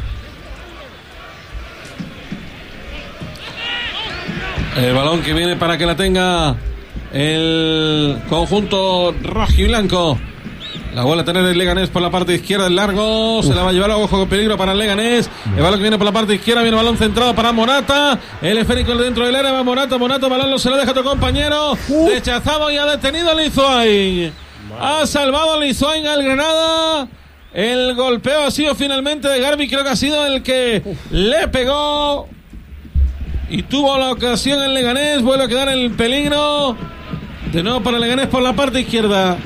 El balón que viene para que la tenga el conjunto rojiblanco. La vuelve a tener el Leganés por la parte izquierda, el largo, se la va a llevar a ojo con peligro para el Leganés. El balón que viene por la parte izquierda, viene el balón centrado para Morata. El esférico dentro del área, va Morata, Morata, balón no se lo deja a tu compañero. Uh. Rechazado y ha detenido a Lizoain. Ha salvado a Lizoain al Granada. El golpeo ha sido finalmente de Garbi, creo que ha sido el que uh. le pegó. Y tuvo la ocasión el Leganés, vuelve a quedar en peligro. De nuevo para el Leganés por la parte izquierda.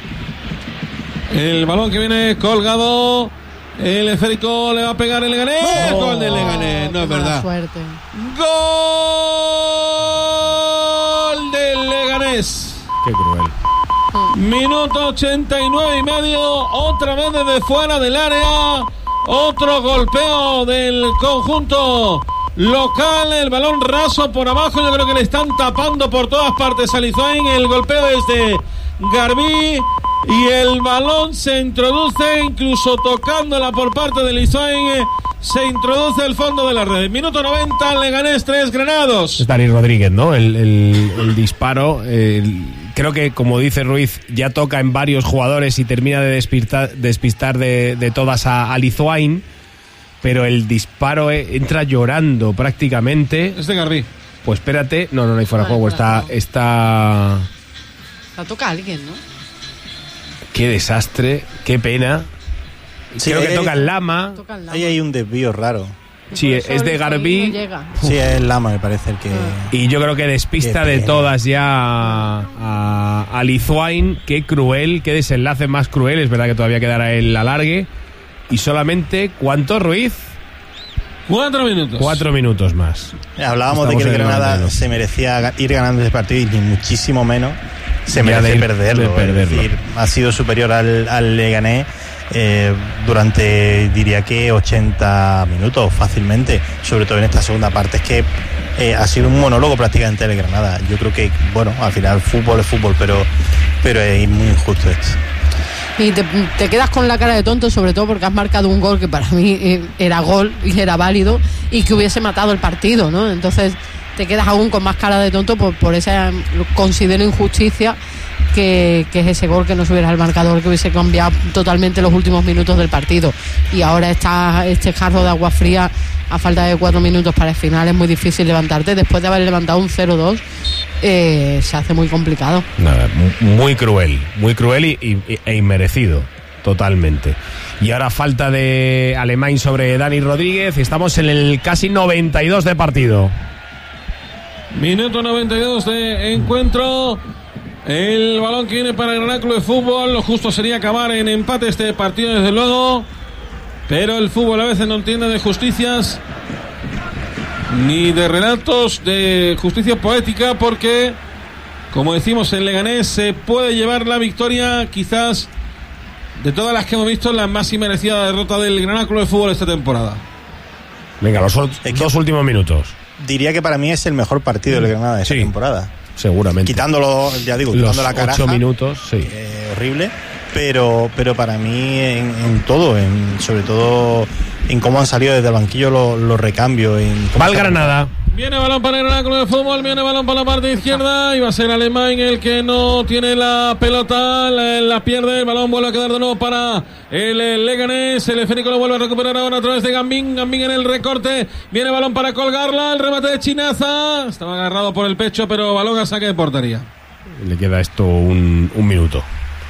El balón que viene colgado. El esférico le va a pegar el Leganés. Oh, gol del Leganés, no es verdad. Suerte. Gol del Leganés. Qué cruel. Minuto ochenta y nueve y medio. Otra vez desde fuera del área. Otro golpeo del conjunto local. El balón raso por abajo. Yo creo que le están tapando por todas partes a Lizoain. El golpeo es de Garbi. Y el balón se introduce, incluso tocándola por parte de Lizoain, se introduce el fondo de la red. Minuto noventa, Leganés tres, Granados. Es Dani Rodríguez, ¿no? El, el, el disparo. El, creo que, como dice Ruiz, ya toca en varios jugadores y termina de despistar, despistar de, de todas a, a Lizoain. Pero el disparo entra llorando prácticamente. Es de Garbi. Pues espérate. No, no, no hay fuera de juego. Está. está... La toca alguien, ¿no? Qué desastre, qué pena. Sí, creo que hay, toca el Lama. Toca el Lama. Ahí hay un desvío raro. Sí, es de Garbi. No sí, es el Lama, me parece el que. Y yo creo que despista de todas ya a, a, a Lizoain. Qué cruel, qué desenlace más cruel. Es verdad que todavía quedará el alargue. Y solamente, ¿cuánto, Ruiz? Cuatro minutos. Cuatro minutos más. Hablábamos Estamos de que el Granada el se merecía ir ganando ese partido y ni muchísimo menos se ya merece de ir, perderlo. De perderlo. Es decir, ha sido superior al, al Leganés eh, durante, diría que ochenta minutos fácilmente, sobre todo en esta segunda parte. Es que eh, ha sido un monólogo prácticamente del Granada. Yo creo que, bueno, al final fútbol es fútbol, pero, pero es muy injusto esto. Y te, te quedas con la cara de tonto, sobre todo porque has marcado un gol que para mí eh, era gol y era válido y que hubiese matado el partido, ¿no? Entonces te quedas aún con más cara de tonto por, por esa, considero, injusticia que, que es ese gol que no subiera al marcador, que hubiese cambiado totalmente los últimos minutos del partido. Y ahora está este jarro de agua fría a falta de cuatro minutos para el final. Es muy difícil levantarte después de haber levantado un cero dos. Eh, se hace muy complicado. Nada, muy cruel, muy cruel y, y, e inmerecido, totalmente. Y ahora falta de Alemán sobre Dani Rodríguez. Estamos en el casi noventa y dos de partido. Minuto noventa y dos de encuentro. El balón que viene para el Granada Club de Fútbol. Lo justo sería acabar en empate este partido, desde luego. Pero el fútbol a veces no entiende de justicias ni de relatos de justicia poética, porque, como decimos, el Leganés se puede llevar la victoria, quizás de todas las que hemos visto, la más inmerecida derrota del Granada Club de Fútbol esta temporada. Venga, los dos últimos minutos. Diría que para mí es el mejor partido del Granada de esta sí, temporada. Seguramente. Quitándolo, ya digo, quitando los la caraja. Ocho minutos, sí. Eh, horrible. Pero, pero para mí en, en todo, en, sobre todo en cómo han salido desde el banquillo los, los recambios. Va el Granada. Viene balón para el Granada Club de Fútbol, viene balón para la parte izquierda y va a ser Alemán el que no tiene la pelota, la, la pierde, el balón vuelve a quedar de nuevo para el, el Leganés, el esférico lo vuelve a recuperar ahora a través de Gambín, Gambín en el recorte, viene balón para colgarla, el remate de Chinaza, estaba agarrado por el pecho, pero balón a saque de portería. Le queda esto un, un minuto.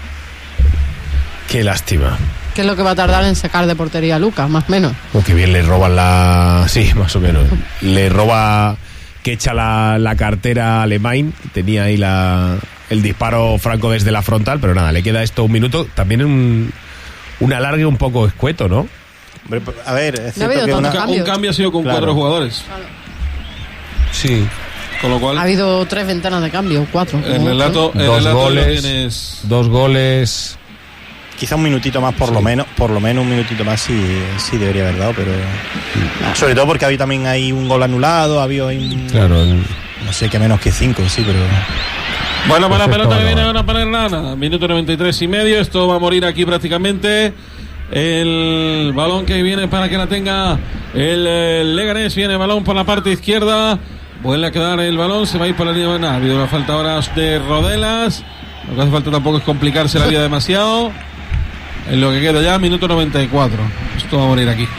Qué lástima. ¿Qué es lo que va a tardar en sacar de portería a Lucas, más o menos? O que bien le roban la... Sí, más o menos. Le roba... Que echa la, la cartera a Alemán. Tenía ahí la, el disparo franco desde la frontal, pero nada, le queda esto un minuto. También un, un alargue un poco escueto, ¿no? A ver, es no cierto que una... un cambio ha sido con claro. cuatro jugadores. Claro. Sí. Con lo cual... Ha habido tres ventanas de cambio, cuatro. En el relato, dos, el goles, tienes... dos goles... Quizá un minutito más, por sí. lo menos, por lo menos un minutito más sí, sí debería haber dado, pero sí. Sobre todo porque había también hay un gol anulado, había un, claro, no sé qué menos que cinco, sí, pero bueno, para la pelota que viene ahora para Hernán, minuto noventa y tres y medio, esto va a morir aquí prácticamente. El balón que viene para que la tenga el, el Leganés, viene el balón por la parte izquierda, vuelve a quedar el balón, se va a ir por la línea de nada, ha habido una falta ahora de Rodelas, lo que hace falta tampoco es complicarse la vida demasiado. En lo que queda ya, minuto noventa y cuatro. Esto va a morir aquí.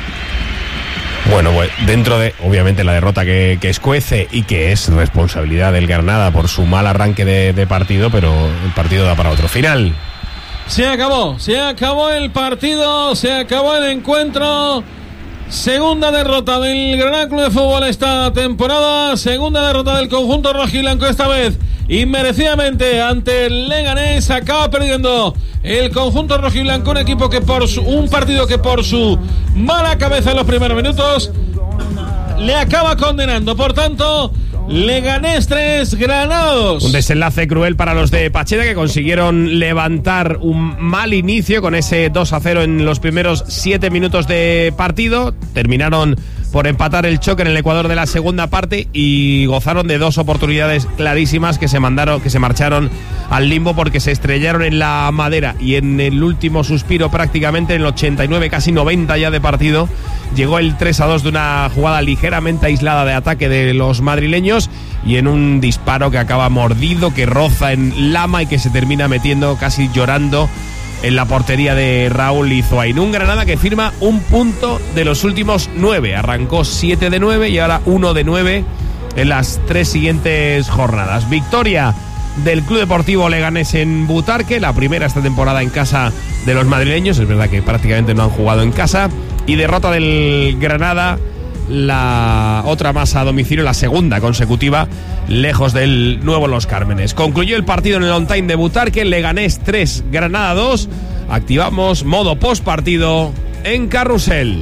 Bueno, pues dentro de, obviamente, la derrota que, que escuece y que es responsabilidad del Granada por su mal arranque de, de partido, pero el partido da para otro. Final. Se acabó, se acabó el partido, se acabó el encuentro. Segunda derrota del Granada Club de Fútbol esta temporada. Segunda derrota del conjunto rojiblanco, esta vez inmerecidamente ante el Leganés. Acaba perdiendo el conjunto rojiblanco, un equipo que por su, un partido que por su mala cabeza en los primeros minutos le acaba condenando. Por tanto, Leganés tres, Granada dos. Un desenlace cruel para los de Pacheta, que consiguieron levantar un mal inicio con ese dos a cero en los primeros siete minutos de partido. Terminaron por empatar el choque en el Ecuador de la segunda parte y gozaron de dos oportunidades clarísimas que se mandaron, que se marcharon al limbo porque se estrellaron en la madera, y en el último suspiro, prácticamente en el ochenta y nueve, casi noventa ya de partido, llegó el tres a dos de una jugada ligeramente aislada de ataque de los madrileños, y en un disparo que acaba mordido, que roza en Lama y que se termina metiendo casi llorando en la portería de Raúl Izoain. Un Granada que firma un punto de los últimos nueve. Arrancó siete de nueve y ahora uno de nueve en las tres siguientes jornadas. Victoria del Club Deportivo Leganés en Butarque, la primera esta temporada en casa de los madrileños. Es verdad que prácticamente no han jugado en casa. Y derrota del Granada, la otra más a domicilio, la segunda consecutiva, lejos del nuevo Los Cármenes. Concluyó el partido en el on time de Butarque, Leganés tres, Granada dos. Activamos modo post partido en Carrusel.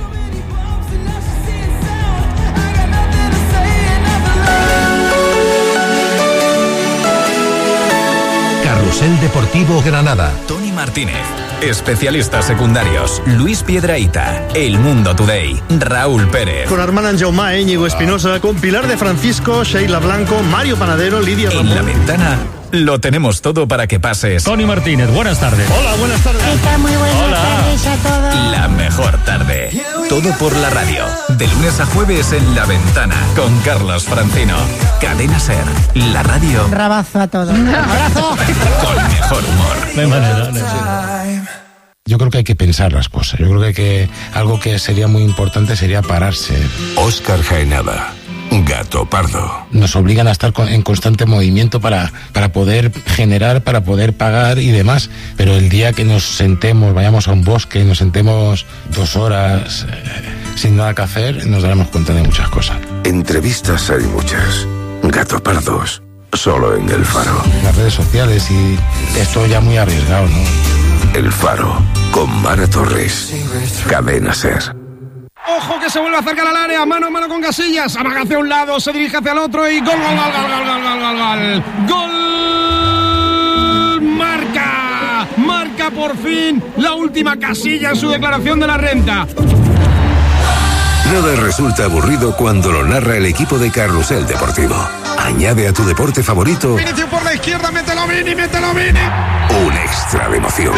Carrusel Deportivo Granada. Tony Martínez. Especialistas secundarios: Luis Piedrahita, El Mundo Today, Raúl Pérez. Con Armand Anjaumá, Íñigo Espinosa, con Pilar de Francisco, Sheila Blanco, Mario Panadero, Lidia Ramón. En La Ventana lo tenemos todo para que pases. Tony Martínez, buenas tardes. Hola, buenas tardes. ¿Qué tal? Muy buenas Hola. tardes a todos. La mejor tarde. todo por la radio. De lunes a jueves en La Ventana con Carlos Francino. Cadena Ser, la radio. Un rabazo a todos. Un abrazo. Con mejor humor. No hay manera, no hay. Yo creo que hay que pensar las cosas. Yo creo que, que algo que sería muy importante sería pararse. Óscar Jaenada, Gato Pardo. Nos obligan a estar en constante movimiento para, para poder generar, para poder pagar y demás. Pero el día que nos sentemos, vayamos a un bosque, nos sentemos dos horas eh, sin nada que hacer, nos daremos cuenta de muchas cosas. Entrevistas hay muchas. Gato Pardos, solo en El Faro. Las redes sociales y esto ya muy arriesgado, ¿no? El Faro, con Mara Torres. Cadena Ser. Ojo que se vuelve a acercar al área, mano a mano con Casillas, amaga hacia un lado, se dirige hacia el otro y gol, gol, gol, gol, gol, gol, gol, gol, gol, gol, marca, marca por fin la última Casilla en su declaración de la renta. Nada resulta aburrido cuando lo narra el equipo de Carrusel Deportivo. Añade a tu deporte favorito Vini por la izquierda, mételo Vini, mételo Vini. un extra de emoción.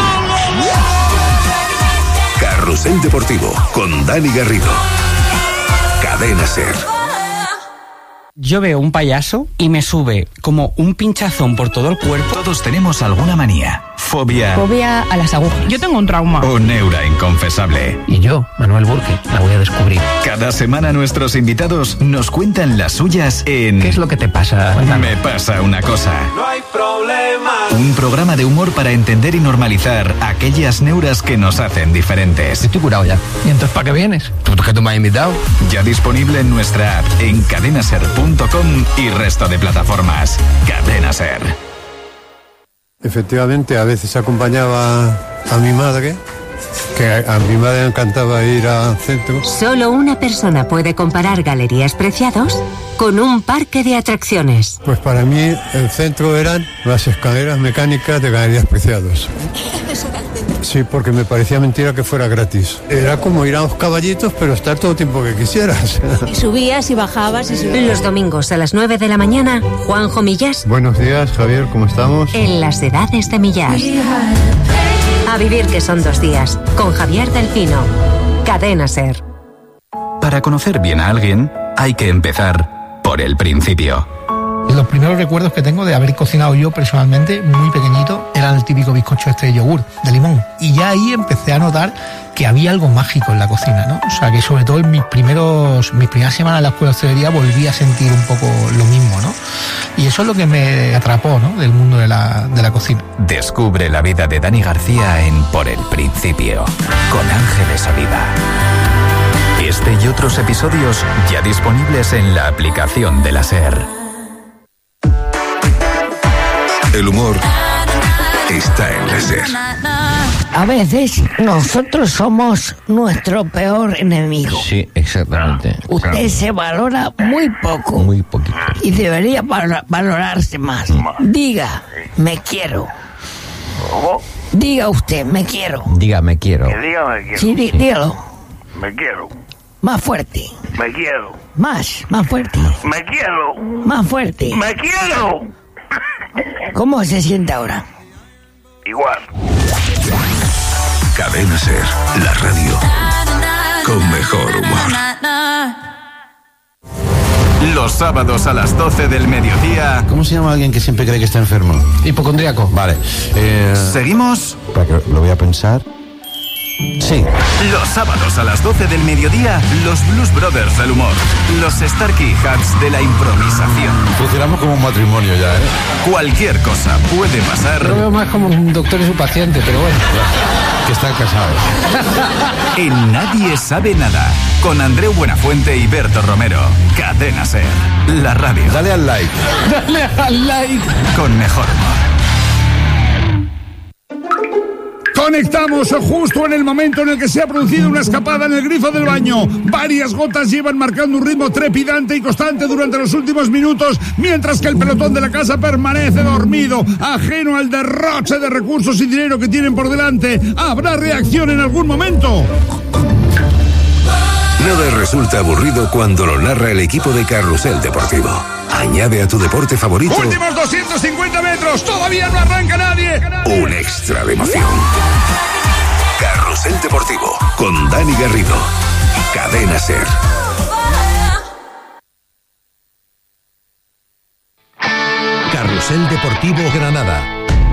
Carrusel Deportivo con Dani Garrido. Cadena Ser. Yo veo un payaso y me sube como un pinchazón por todo el cuerpo. Todos tenemos alguna manía, fobia, Fobia a las agujas. Yo tengo un trauma. o neura inconfesable. Y yo, Manuel Burke, la voy a descubrir. Cada semana nuestros invitados nos cuentan las suyas en ¿Qué es lo que te pasa? Me pasa una cosa. No hay problema. Un programa de humor para entender y normalizar aquellas neuras que nos hacen diferentes. Estoy curado ya. ¿Y entonces para qué vienes? ¿Tú que tú me has invitado? Ya disponible en nuestra app en cadenaser punto com y resto de plataformas. Cadena Ser. Efectivamente, a veces acompañaba a mi madre, que a, a mi madre le encantaba ir al centro. Solo una persona puede comparar Galerías Preciados con un parque de atracciones. Pues para mí el centro eran las escaleras mecánicas de Galerías Preciados. Sí, porque me parecía mentira que fuera gratis. Era como ir a los caballitos, pero estar todo el tiempo que quisieras. Y subías y bajabas y subías. Los domingos a las nueve de la mañana, Juanjo Millás. Buenos días, Javier, ¿cómo estamos? En las edades de Millás. A vivir que son dos días, con Javier Delfino. Cadena Ser. Para conocer bien a alguien, hay que empezar por el principio. Los primeros recuerdos que tengo de haber cocinado yo personalmente, muy pequeñito, era el típico bizcocho este de yogur, de limón. Y ya ahí empecé a notar que había algo mágico en la cocina, ¿no? O sea, que sobre todo en mis primeros, mis primeras semanas en la escuela de hostelería volví a sentir un poco lo mismo, ¿no? Y eso es lo que me atrapó, ¿no? Del mundo de la, de la cocina. Descubre la vida de Dani García en Por el Principio, con Ángeles Oliva. Este y otros episodios ya disponibles en la aplicación de la SER. El humor está en la SER. A veces nosotros somos nuestro peor enemigo. Sí, exactamente. Usted claro. se valora muy poco. Muy poquito. Y debería val- valorarse más. Diga, me quiero. Diga usted, me quiero. Diga, me quiero. Que diga me quiero. Sí, dí- dígalo. Me quiero. Más fuerte. Me quiero. Más, más fuerte. Me quiero. Más fuerte. Me quiero. ¿Cómo se siente ahora? Igual. Cadena Ser, la radio con mejor humor. Los sábados a las doce del mediodía. ¿Cómo se llama alguien que siempre cree que está enfermo? Hipocondríaco. Vale. Eh, ¿Seguimos? Para que lo voy a pensar. Sí. Los sábados a las doce del mediodía, los Blues Brothers del humor. Los Starkey Hats de la improvisación. Funcionamos como un matrimonio ya, ¿eh? Cualquier cosa puede pasar. Lo veo más como un doctor y su paciente, pero bueno. Que están casados. En Nadie Sabe Nada, con Andreu Buenafuente y Berto Romero. Cadena Ser, la radio. Dale al like. Dale al like. Con mejor humor. Conectamos justo en el momento en el que se ha producido una escapada en el grifo del baño. Varias gotas llevan marcando un ritmo trepidante y constante durante los últimos minutos, mientras que el pelotón de la casa permanece dormido, ajeno al derroche de recursos y dinero que tienen por delante. ¿Habrá reacción en algún momento? Nada resulta aburrido cuando lo narra el equipo de Carrusel Deportivo. Añade a tu deporte favorito Últimos doscientos cincuenta metros, todavía no arranca nadie. un extra de emoción. Carrusel Deportivo con Dani Garrido. Cadena SER. Carrusel Deportivo Granada.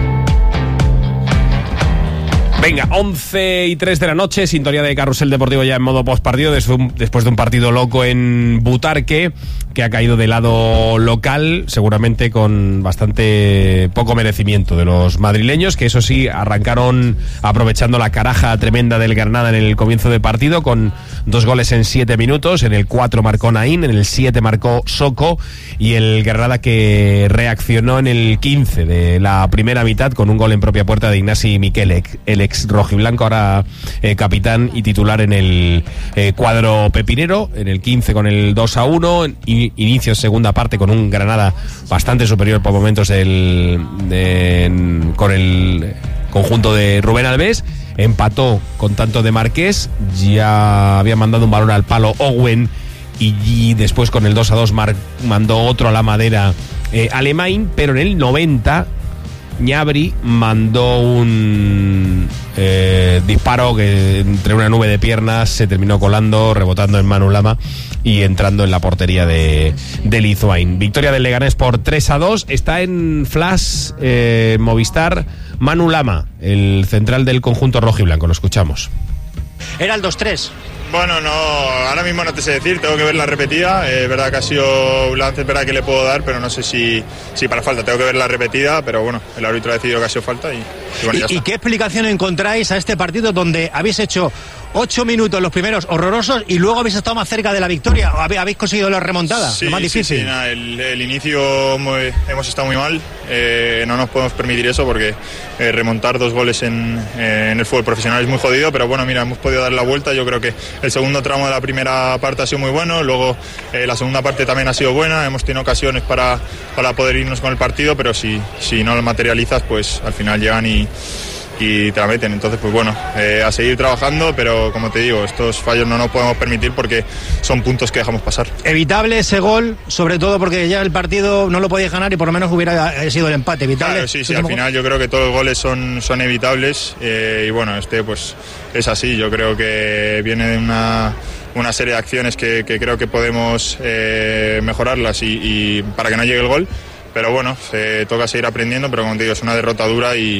Venga, once y tres de la noche, sintonía de Carrusel Deportivo ya en modo postpartido, después de un partido loco en Butarque, que ha caído del lado local, seguramente con bastante poco merecimiento de los madrileños, que eso sí, arrancaron aprovechando la caraja tremenda del Granada en el comienzo de partido, con dos goles en siete minutos. En el cuatro marcó Naín, en el siete marcó Soko, y el Granada que reaccionó en el quince de la primera mitad con un gol en propia puerta de Ignasi Miquel, el ex rojiblanco, ahora eh, capitán y titular en el eh, cuadro pepinero. En el quince con el dos a uno, in, inicio segunda parte con un Granada bastante superior por momentos del, de, en, con el conjunto de Rubén Alves. Empató con tanto de Marqués, ya había mandado un balón al palo Owen, y, y después con el dos a dos mar, mandó otro a la madera eh, Alemán, pero en el noventa Ñabri mandó un eh, disparo que entre una nube de piernas se terminó colando, rebotando en Manu Lama y entrando en la portería de, de Lizoain. Victoria del Leganés por tres a dos. Está en Flash eh, Movistar Manu Lama, el central del conjunto rojiblanco. Lo escuchamos. Era el dos tres. Bueno, no, ahora mismo no te sé decir, tengo que ver la repetida. Es eh, verdad que ha sido un lance, verdad que le puedo dar, pero no sé si, si para falta. Tengo que ver la repetida, pero bueno, el árbitro ha decidido que ha sido falta y, y bueno, ya ¿Y, está. ¿Y qué explicación encontráis a este partido donde habéis hecho ocho minutos los primeros horrorosos y luego habéis estado más cerca de la victoria? ¿Habéis conseguido la remontada? Sí, lo más difícil. Sí, sí, nada, el, el inicio muy, hemos estado muy mal, eh, no nos podemos permitir eso porque eh, remontar dos goles en, eh, en el fútbol profesional es muy jodido, pero bueno, mira, hemos podido dar la vuelta. Yo creo que el segundo tramo de la primera parte ha sido muy bueno, luego eh, la segunda parte también ha sido buena, hemos tenido ocasiones para, para poder irnos con el partido, pero si, si no lo materializas, pues al final llegan y y te la meten. Entonces pues bueno, eh, a seguir trabajando, pero como te digo, estos fallos no nos podemos permitir porque son puntos que dejamos pasar. Evitable ese gol, sobre todo porque ya el partido no lo podíais ganar y por lo menos hubiera sido el empate. Evitable. Claro, sí, sí, al final yo creo que todos los goles son, son evitables, eh, y bueno, este pues es así. Yo creo que viene de una una serie de acciones que, que creo que podemos eh, mejorarlas y, y para que no llegue el gol. Pero bueno, se toca seguir aprendiendo, pero como te digo, es una derrota dura y,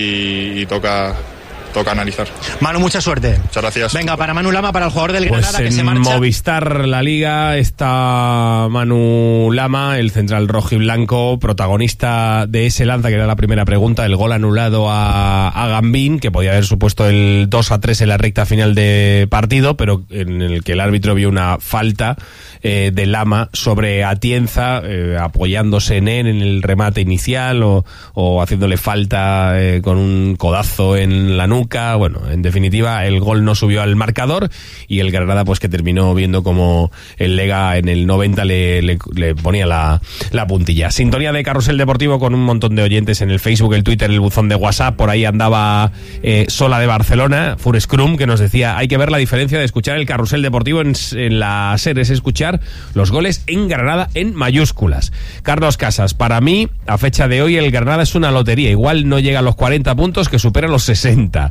y, y toca, toca analizar. Manu, mucha suerte. Muchas gracias. Venga, para Manu Lama, para el jugador del pues Granada que en se marcha. Movistar La Liga está Manu Lama, el central rojiblanco, protagonista de ese lanza que era la primera pregunta, el gol anulado a, a Gambín, que podía haber supuesto el dos a tres en la recta final de partido, pero en el que el árbitro vio una falta eh, de Lama sobre Atienza, eh, apoyándose en él en el remate inicial o, o haciéndole falta eh, con un codazo en la nuca. Bueno, en definitiva, el gol no subió al marcador y el Granada pues que terminó viendo como el Lega en el noventa le, le, le ponía la, la puntilla. Sintonía de Carrusel Deportivo con un montón de oyentes en el Facebook, el Twitter, el buzón de WhatsApp. Por ahí andaba eh, Sola de Barcelona, Furescrum, que nos decía: hay que ver la diferencia de escuchar el Carrusel Deportivo en, en la SER, es escuchar los goles en Granada en mayúsculas. Carlos Casas: para mí, a fecha de hoy, el Granada es una lotería. Igual no llega a los cuarenta puntos, que supera los sesenta.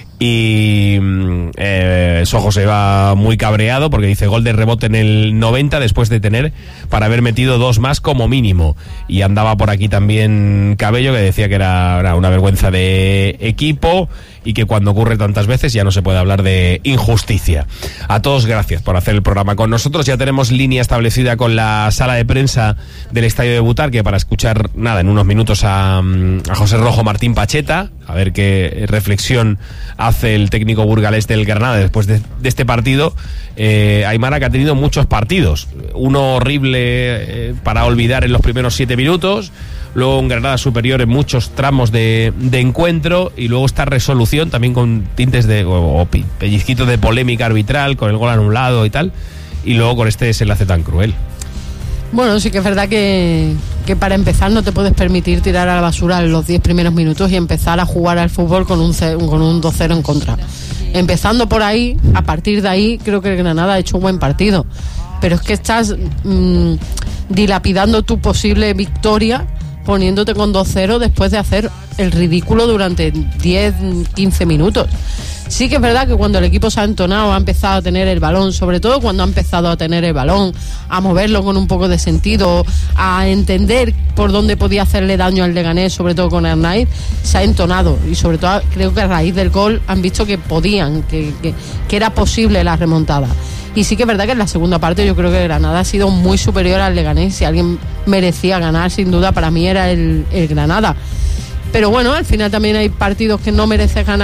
Y eh, Sojo se va muy cabreado porque dice: gol de rebote en el noventa después de tener para haber metido dos más como mínimo. Y andaba por aquí también Cabello, que decía que era, era una vergüenza de equipo y que cuando ocurre tantas veces ya no se puede hablar de injusticia. A todos gracias por hacer el programa con nosotros. Ya tenemos línea establecida con la sala de prensa del Estadio de Butarque para escuchar, nada, en unos minutos a, a José Rojo Martín Pacheta, a ver qué reflexión hace el técnico burgalés del Granada después de, de este partido. eh, Aymara, que ha tenido muchos partidos, uno horrible eh, para olvidar en los primeros siete minutos, luego un Granada superior en muchos tramos de, de encuentro, y luego esta resolución también con tintes de o, o pellizquitos de polémica arbitral con el gol anulado y tal, y luego con este desenlace tan cruel. Bueno, sí que es verdad que, que para empezar no te puedes permitir tirar a la basura los diez primeros minutos y empezar a jugar al fútbol con un, con un dos cero en contra. Empezando por ahí, a partir de ahí creo que el Granada ha hecho un buen partido, pero es que estás mmm, dilapidando tu posible victoria poniéndote con dos cero después de hacer el ridículo durante diez, quince minutos. Sí que es verdad que cuando el equipo se ha entonado, ha empezado a tener el balón, sobre todo cuando ha empezado a tener el balón, a moverlo con un poco de sentido, a entender por dónde podía hacerle daño al Leganés, sobre todo con Arnaiz, se ha entonado. Y sobre todo creo que a raíz del gol han visto que podían, que, que, que era posible la remontada. Y sí que es verdad que en la segunda parte yo creo que Granada ha sido muy superior al Leganés. Si alguien merecía ganar, sin duda, para mí era el, el Granada. Pero bueno, al final también hay partidos que no mereces ganar